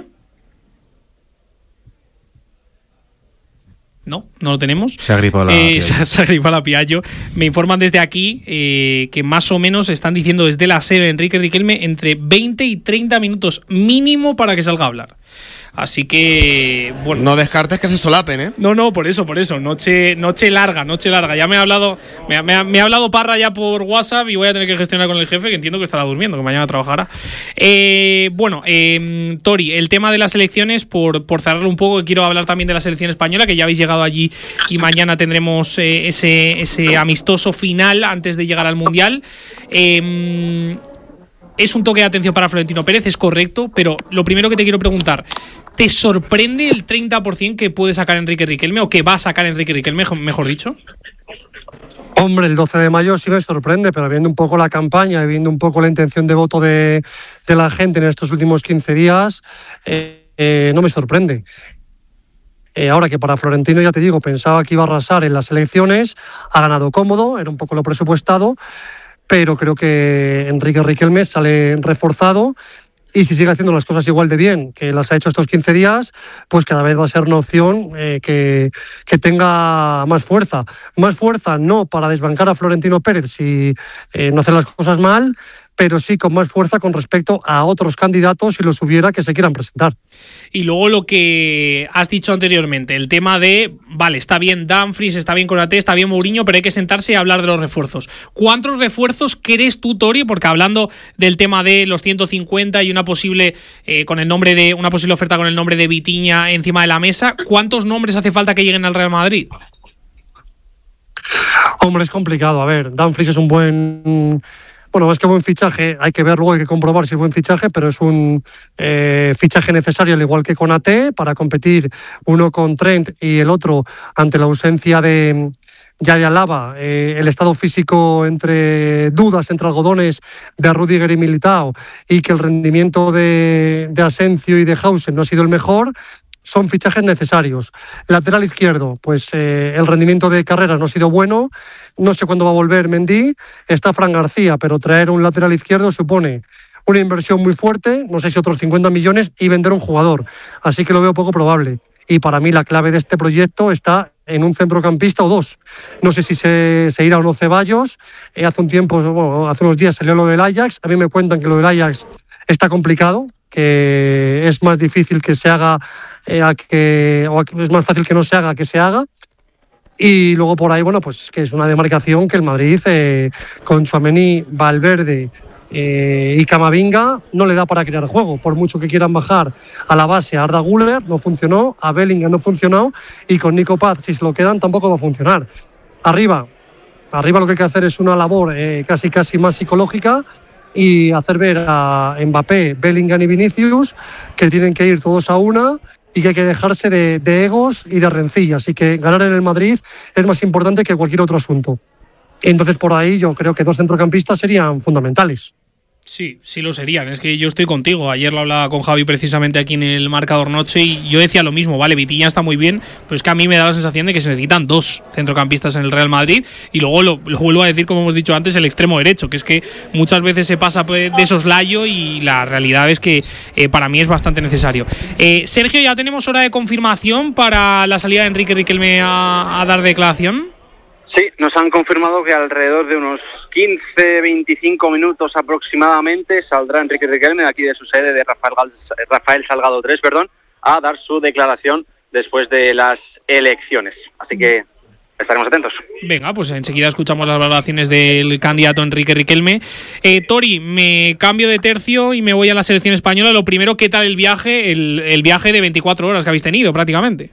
B: No, no lo tenemos.
H: Se ha gripado la
B: eh, se, se ha gripado la Piaggio. Me informan desde aquí eh, que más o menos están diciendo desde la sede de Enrique Riquelme entre veinte y treinta minutos mínimo para que salga a hablar. Así que, bueno.
D: No descartes que se solapen, ¿eh?
B: No, no, por eso, por eso. Noche, noche larga, noche larga. Ya me ha hablado, me ha, me ha, me ha hablado Parra ya por WhatsApp, y voy a tener que gestionar con el jefe, que entiendo que estará durmiendo, que mañana trabajará. Eh, bueno, eh, Tori, el tema de las elecciones, por, por cerrarlo un poco, quiero hablar también de la selección española, que ya habéis llegado allí y mañana tendremos eh, ese, ese amistoso final antes de llegar al Mundial. Eh, es un toque de atención para Florentino Pérez, es correcto, pero lo primero que te quiero preguntar, ¿te sorprende el treinta por ciento que puede sacar Enrique Riquelme, o que va a sacar Enrique Riquelme, mejor dicho?
K: Hombre, el doce de mayo sí me sorprende, pero viendo un poco la campaña y viendo un poco la intención de voto de, de la gente en estos últimos quince días, eh, eh, no me sorprende. Eh, ahora que para Florentino, ya te digo, pensaba que iba a arrasar en las elecciones, ha ganado cómodo, era un poco lo presupuestado, pero creo que Enrique Riquelme sale reforzado, y si sigue haciendo las cosas igual de bien que las ha hecho estos quince días, pues cada vez va a ser una opción eh, que, que tenga más fuerza. Más fuerza no para desbancar a Florentino Pérez si eh, no hace las cosas mal, pero sí con más fuerza con respecto a otros candidatos, si los hubiera, que se quieran presentar.
B: Y luego lo que has dicho anteriormente, el tema de, vale, está bien Dumfries, está bien Konaté, está bien Mourinho, pero hay que sentarse y hablar de los refuerzos. ¿Cuántos refuerzos crees tú, Tori? Porque hablando del tema de los ciento cincuenta y una posible eh, con el nombre de una posible oferta con el nombre de Vitinha encima de la mesa, ¿cuántos nombres hace falta que lleguen al Real Madrid?
K: Hombre, es complicado. A ver, Dumfries es un buen... Bueno, es que buen fichaje, hay que ver luego, hay que comprobar si es buen fichaje, pero es un eh, fichaje necesario, al igual que Konaté, para competir uno con Trent y el otro ante la ausencia de ya de Alaba, eh, el estado físico entre dudas, entre algodones de Rudiger y Militao, y que el rendimiento de, de Asensio y de Hausen no ha sido el mejor. Son fichajes necesarios. Lateral izquierdo, pues eh, el rendimiento de Carreras no ha sido bueno. No sé cuándo va a volver Mendy. Está Fran García, pero traer un lateral izquierdo supone una inversión muy fuerte, no sé si otros cincuenta millones, y vender un jugador. Así que lo veo poco probable. Y para mí la clave de este proyecto está en un centrocampista o dos. No sé si se, se irá o no Ceballos. Eh, hace un tiempo, bueno, hace unos días salió lo del Ajax. A mí me cuentan que lo del Ajax está complicado, que es más difícil que se haga, eh, a que, o es más fácil que no se haga que se haga. Y luego por ahí, bueno, pues que es una demarcación que el Madrid, eh, con Tchouaméni, Valverde eh, y Camavinga, no le da para crear juego. Por mucho que quieran bajar a la base a Arda Güler, no funcionó, a Bellingham no funcionó, y con Nico Paz, si se lo quedan, tampoco va a funcionar. Arriba, arriba lo que hay que hacer es una labor eh, casi casi más psicológica, y hacer ver a Mbappé, Bellingham y Vinicius que tienen que ir todos a una, y que hay que dejarse de, de egos y de rencillas, y que ganar en el Madrid es más importante que cualquier otro asunto. Entonces por ahí yo creo que dos centrocampistas serían fundamentales.
B: Sí, sí lo serían. Es que yo estoy contigo. Ayer lo hablaba con Javi precisamente aquí en el Marcador Noche y yo decía lo mismo. Vale, Vitinha está muy bien, pero es que a mí me da la sensación de que se necesitan dos centrocampistas en el Real Madrid y luego lo, lo vuelvo a decir, como hemos dicho antes, el extremo derecho, que es que muchas veces se pasa de soslayo y la realidad es que eh, para mí es bastante necesario. Eh, Sergio, ¿ya tenemos hora de confirmación para la salida de Enrique Riquelme a, a dar declaración?
J: Sí, nos han confirmado que alrededor de unos quince a veinticinco minutos aproximadamente saldrá Enrique Riquelme de aquí de su sede de Rafael, Rafael Salgado tres, perdón, a dar su declaración después de las elecciones. Así que estaremos atentos.
B: Venga, pues enseguida escuchamos las valoraciones del candidato Enrique Riquelme. Eh, Tori, me cambio de tercio y me voy a la selección española. Lo primero, ¿qué tal el viaje? El, el viaje de veinticuatro horas que habéis tenido prácticamente.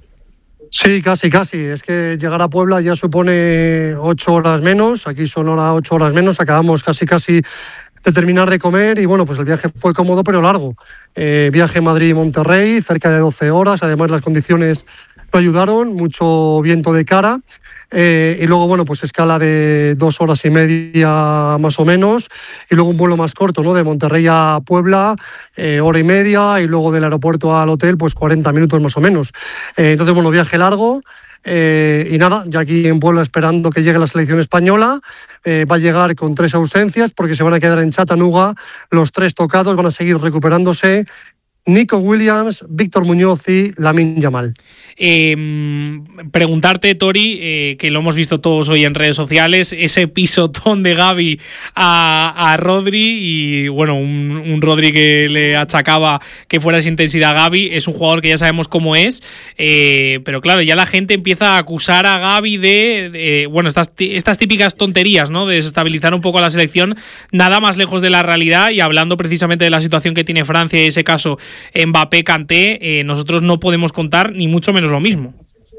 K: Sí, casi, casi. Es que llegar a Puebla ya supone ocho horas menos. Aquí son ahora ocho horas menos. Acabamos casi, casi de terminar de comer y bueno, pues el viaje fue cómodo pero largo. Eh, viaje Madrid-Monterrey, cerca de doce horas. Además las condiciones no ayudaron, mucho viento de cara. Eh, y luego, bueno, pues escala de dos horas y media más o menos, y luego un vuelo más corto, ¿no? De Monterrey a Puebla, eh, hora y media, y luego del aeropuerto al hotel, pues cuarenta minutos más o menos. Eh, entonces, bueno, viaje largo. Eh, y nada, ya aquí en Puebla esperando que llegue la selección española. Eh, va a llegar con tres ausencias porque se van a quedar en Chattanooga los tres tocados, van a seguir recuperándose Nico Williams, Víctor Muñoz y Lamine Yamal.
B: Eh, preguntarte, Tori, eh, que lo hemos visto todos hoy en redes sociales, ese pisotón de Gavi a, a Rodri y bueno, un, un Rodri que le achacaba que fuera esa intensidad a Gavi. Es un jugador que ya sabemos cómo es, eh, pero claro, ya la gente empieza a acusar a Gavi de, de bueno, estas, estas típicas tonterías, ¿no? De desestabilizar un poco a la selección, nada más lejos de la realidad. Y hablando precisamente de la situación que tiene Francia y ese caso Mbappé, Kanté, eh, nosotros no podemos contar ni mucho menos lo mismo.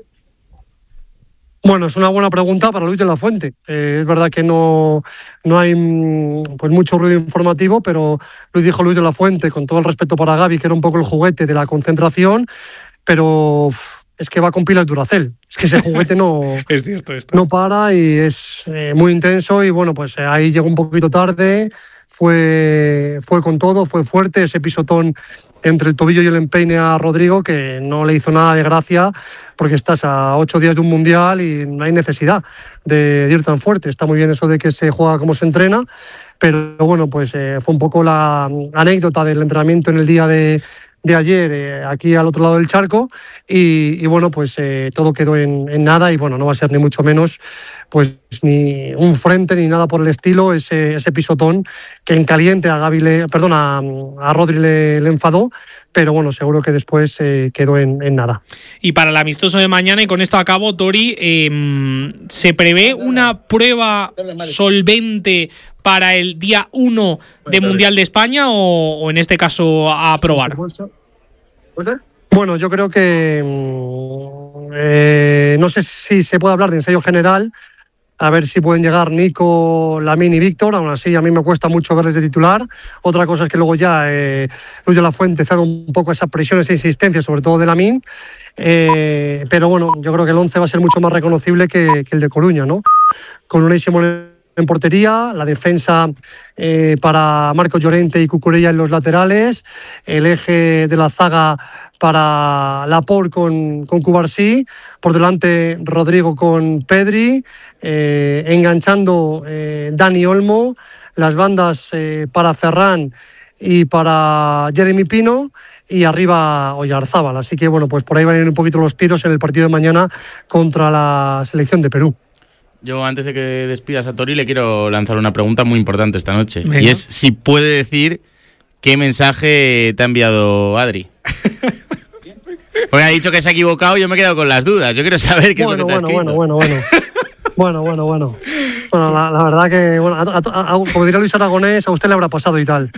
K: Bueno, es una buena pregunta para Luis de la Fuente. Eh, es verdad que no, no hay pues mucho ruido informativo, pero Luis dijo Luis de la Fuente, con todo el respeto para Gavi, que era un poco el juguete de la concentración, pero uf, es que va con pilas Duracell. Es que ese juguete no,
B: es cierto esto.
K: No para y es eh, muy intenso y bueno, pues eh, ahí llegó un poquito tarde. Fue, fue con todo, fue fuerte, ese pisotón entre el tobillo y el empeine a Rodrigo que no le hizo nada de gracia porque estás a ocho días de un mundial y no hay necesidad de, de ir tan fuerte. Está muy bien eso de que se juega como se entrena, pero bueno, pues eh, fue un poco la anécdota del entrenamiento en el día de, de ayer eh, aquí al otro lado del charco y, y bueno, pues eh, todo quedó en, en nada y bueno, no va a ser ni mucho menos pues ni un frente ni nada por el estilo, ese, ese pisotón que en caliente a Gavi le, perdón, a, a Rodri le, le enfadó, pero bueno, seguro que después eh, quedó en, en nada.
B: Y para el amistoso de mañana, y con esto acabo, Tori, eh, ¿se prevé una prueba solvente para el día uno de Mundial de España o, o en este caso a probar?
K: Bueno, yo creo que eh, no sé si se puede hablar de ensayo general. A ver si pueden llegar Nico, Lamine y Víctor. Aún así, a mí me cuesta mucho verles de titular. Otra cosa es que luego ya eh, Luis de la Fuente cede un poco esa presión, esa insistencia, sobre todo de Lamine. Eh, pero bueno, yo creo que el once va a ser mucho más reconocible que, que el de Coruña, ¿no? Con Unai Simón en portería, la defensa eh, para Marco Llorente y Cucurella en los laterales, el eje de la zaga para Laporte con, con Cubarsí, por delante Rodrigo con Pedri, eh, enganchando eh, Dani Olmo, las bandas eh, para Ferran y para Jeremy Pino y arriba Oyarzábal. Así que bueno, pues por ahí van a ir un poquito los tiros en el partido de mañana contra la selección de Perú.
I: Yo, antes de que despidas a Tori, le quiero lanzar una pregunta muy importante esta noche.
B: Venga.
I: Y es si puede decir qué mensaje te ha enviado Adri. Porque ha dicho que se ha equivocado y yo me he quedado con las dudas. Yo quiero saber qué
K: bueno,
I: es lo que te
K: bueno,
I: ha
K: bueno, bueno, bueno, bueno, bueno, bueno. Bueno, la, la verdad que, bueno, a, a, a, como diría Luis Aragonés, a usted le habrá pasado y tal.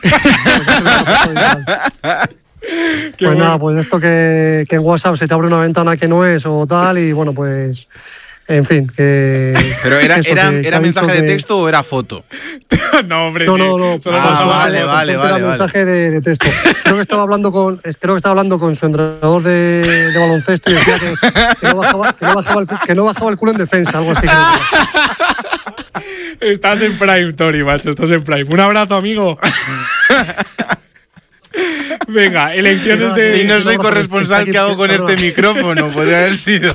K: Pues bueno. Nada, pues esto que, que en WhatsApp se te abre una ventana que no es o tal y bueno, pues... En fin, que...
H: ¿Pero era,
K: eso,
H: era,
K: que,
H: era
K: que
H: mensaje de
K: que...
H: texto o era foto?
B: No, hombre,
K: no, no, no.
H: Solo ah, vale,
K: no,
H: vale, vale,
K: era
H: vale.
K: mensaje de, de texto. Creo que estaba hablando con, creo que estaba hablando con su entrenador de, de baloncesto y decía que, que, no bajaba, que, no bajaba el, que no bajaba el culo en defensa, algo así. Creo que.
B: Estás en Prime, Tori, macho, estás en Prime. Un abrazo, amigo. Venga, elecciones de...
H: Si no soy corresponsal, ¿qué hago con este micrófono? Podría haber sido.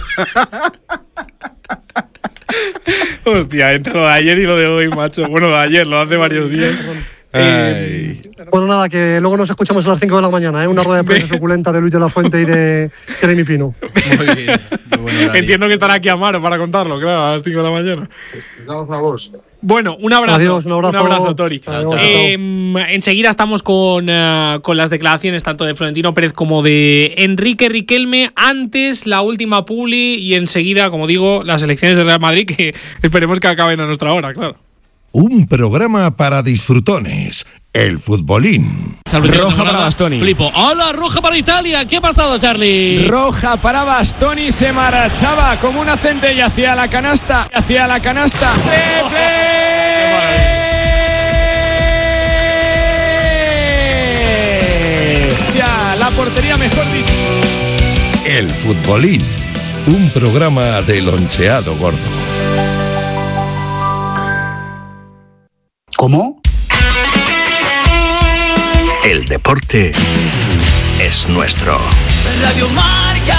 B: Hostia, entre lo de ayer y lo de hoy, macho. Bueno, lo de ayer, lo de hace varios días.
K: Eh, bueno, nada, que luego nos escuchamos a las cinco de la mañana, ¿eh? Una rueda de prensa suculenta de Luis de la Fuente y de Jeremy Pino.
H: Muy bien. Bueno,
B: entiendo que estará aquí Amaro para contarlo, claro, a las cinco de la mañana.
K: Vamos a vos.
B: Bueno, un abrazo.
K: Adiós, un abrazo.
B: Un abrazo, Tori.
K: Chao, chao.
B: Eh, enseguida estamos con, uh, con las declaraciones tanto de Florentino Pérez como de Enrique Riquelme. Antes, la última publi y enseguida, como digo, las elecciones del Real Madrid, que esperemos que acaben a nuestra hora, claro.
A: Un programa para disfrutones. El futbolín.
L: Roja para Bastoni.
M: Flipo. ¡Hola, roja para Italia! ¿Qué ha pasado, Charlie?
L: Roja para Bastoni. Se marchaba como una centella hacia la canasta. Hacia la canasta. Ya, la portería, mejor dicho.
A: El futbolín. Un programa del Loncheado Gordo.
N: ¿Cómo? El deporte es nuestro.
O: Radio Marca.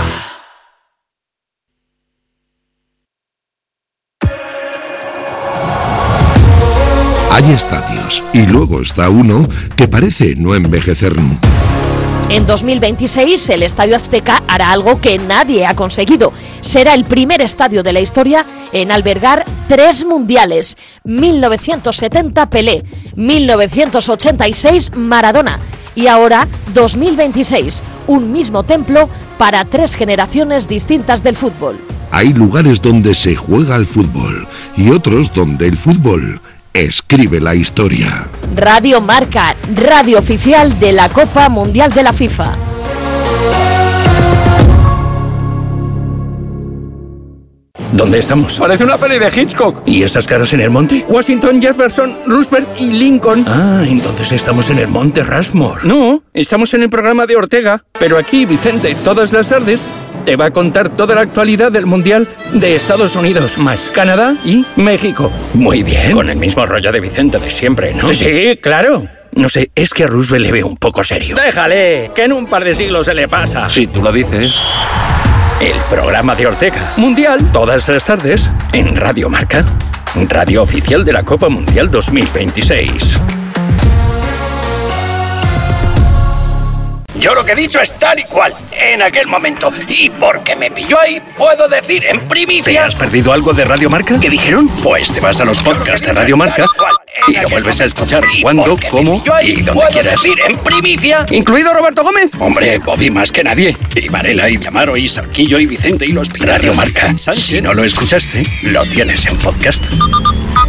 A: Hay estadios y luego está uno que parece no envejecer nunca.
P: En dos mil veintiséis, el Estadio Azteca hará algo que nadie ha conseguido. Será el primer estadio de la historia en albergar tres mundiales. mil novecientos setenta Pelé, mil novecientos ochenta y seis Maradona y ahora dos mil veintiséis, un mismo templo para tres generaciones distintas del fútbol.
A: Hay lugares donde se juega al fútbol y otros donde el fútbol escribe la historia.
P: Radio Marca, radio oficial de la Copa Mundial de la FIFA.
Q: ¿Dónde estamos?
R: Parece una peli de Hitchcock.
Q: ¿Y esas caras en el monte?
R: Washington, Jefferson, Roosevelt y Lincoln.
Q: Ah, entonces estamos en el monte Rushmore.
R: No, estamos en el programa de Ortega. Pero aquí, Vicente, todas las tardes te va a contar toda la actualidad del Mundial de Estados Unidos, más Canadá y México.
Q: Muy bien. Con el mismo rollo de Vicente de siempre, ¿no?
R: Sí, claro.
Q: No sé, es que a Roosevelt le veo un poco serio.
R: Déjale, que en un par de siglos se le pasa.
Q: Si tú lo dices.
R: El programa de Ortega. Mundial, todas las tardes, en Radio Marca. Radio oficial de la Copa Mundial dos mil veintiséis.
Q: Yo lo que he dicho es tal y cual, en aquel momento. Y porque me pilló ahí, puedo decir en primicia... ¿Te has perdido algo de Radio Marca? ¿Qué dijeron? Pues te vas a los podcasts de Radio Marca y lo vuelves a escuchar cuando, cómo y donde quieras.
R: Decir en primicia, incluido Roberto Gómez.
Q: Hombre, Bobby más que nadie. Y Varela, y Amaro, y Sarquillo, y y Vicente, y los... Radio Marca. Si no lo escuchaste, lo tienes en podcast.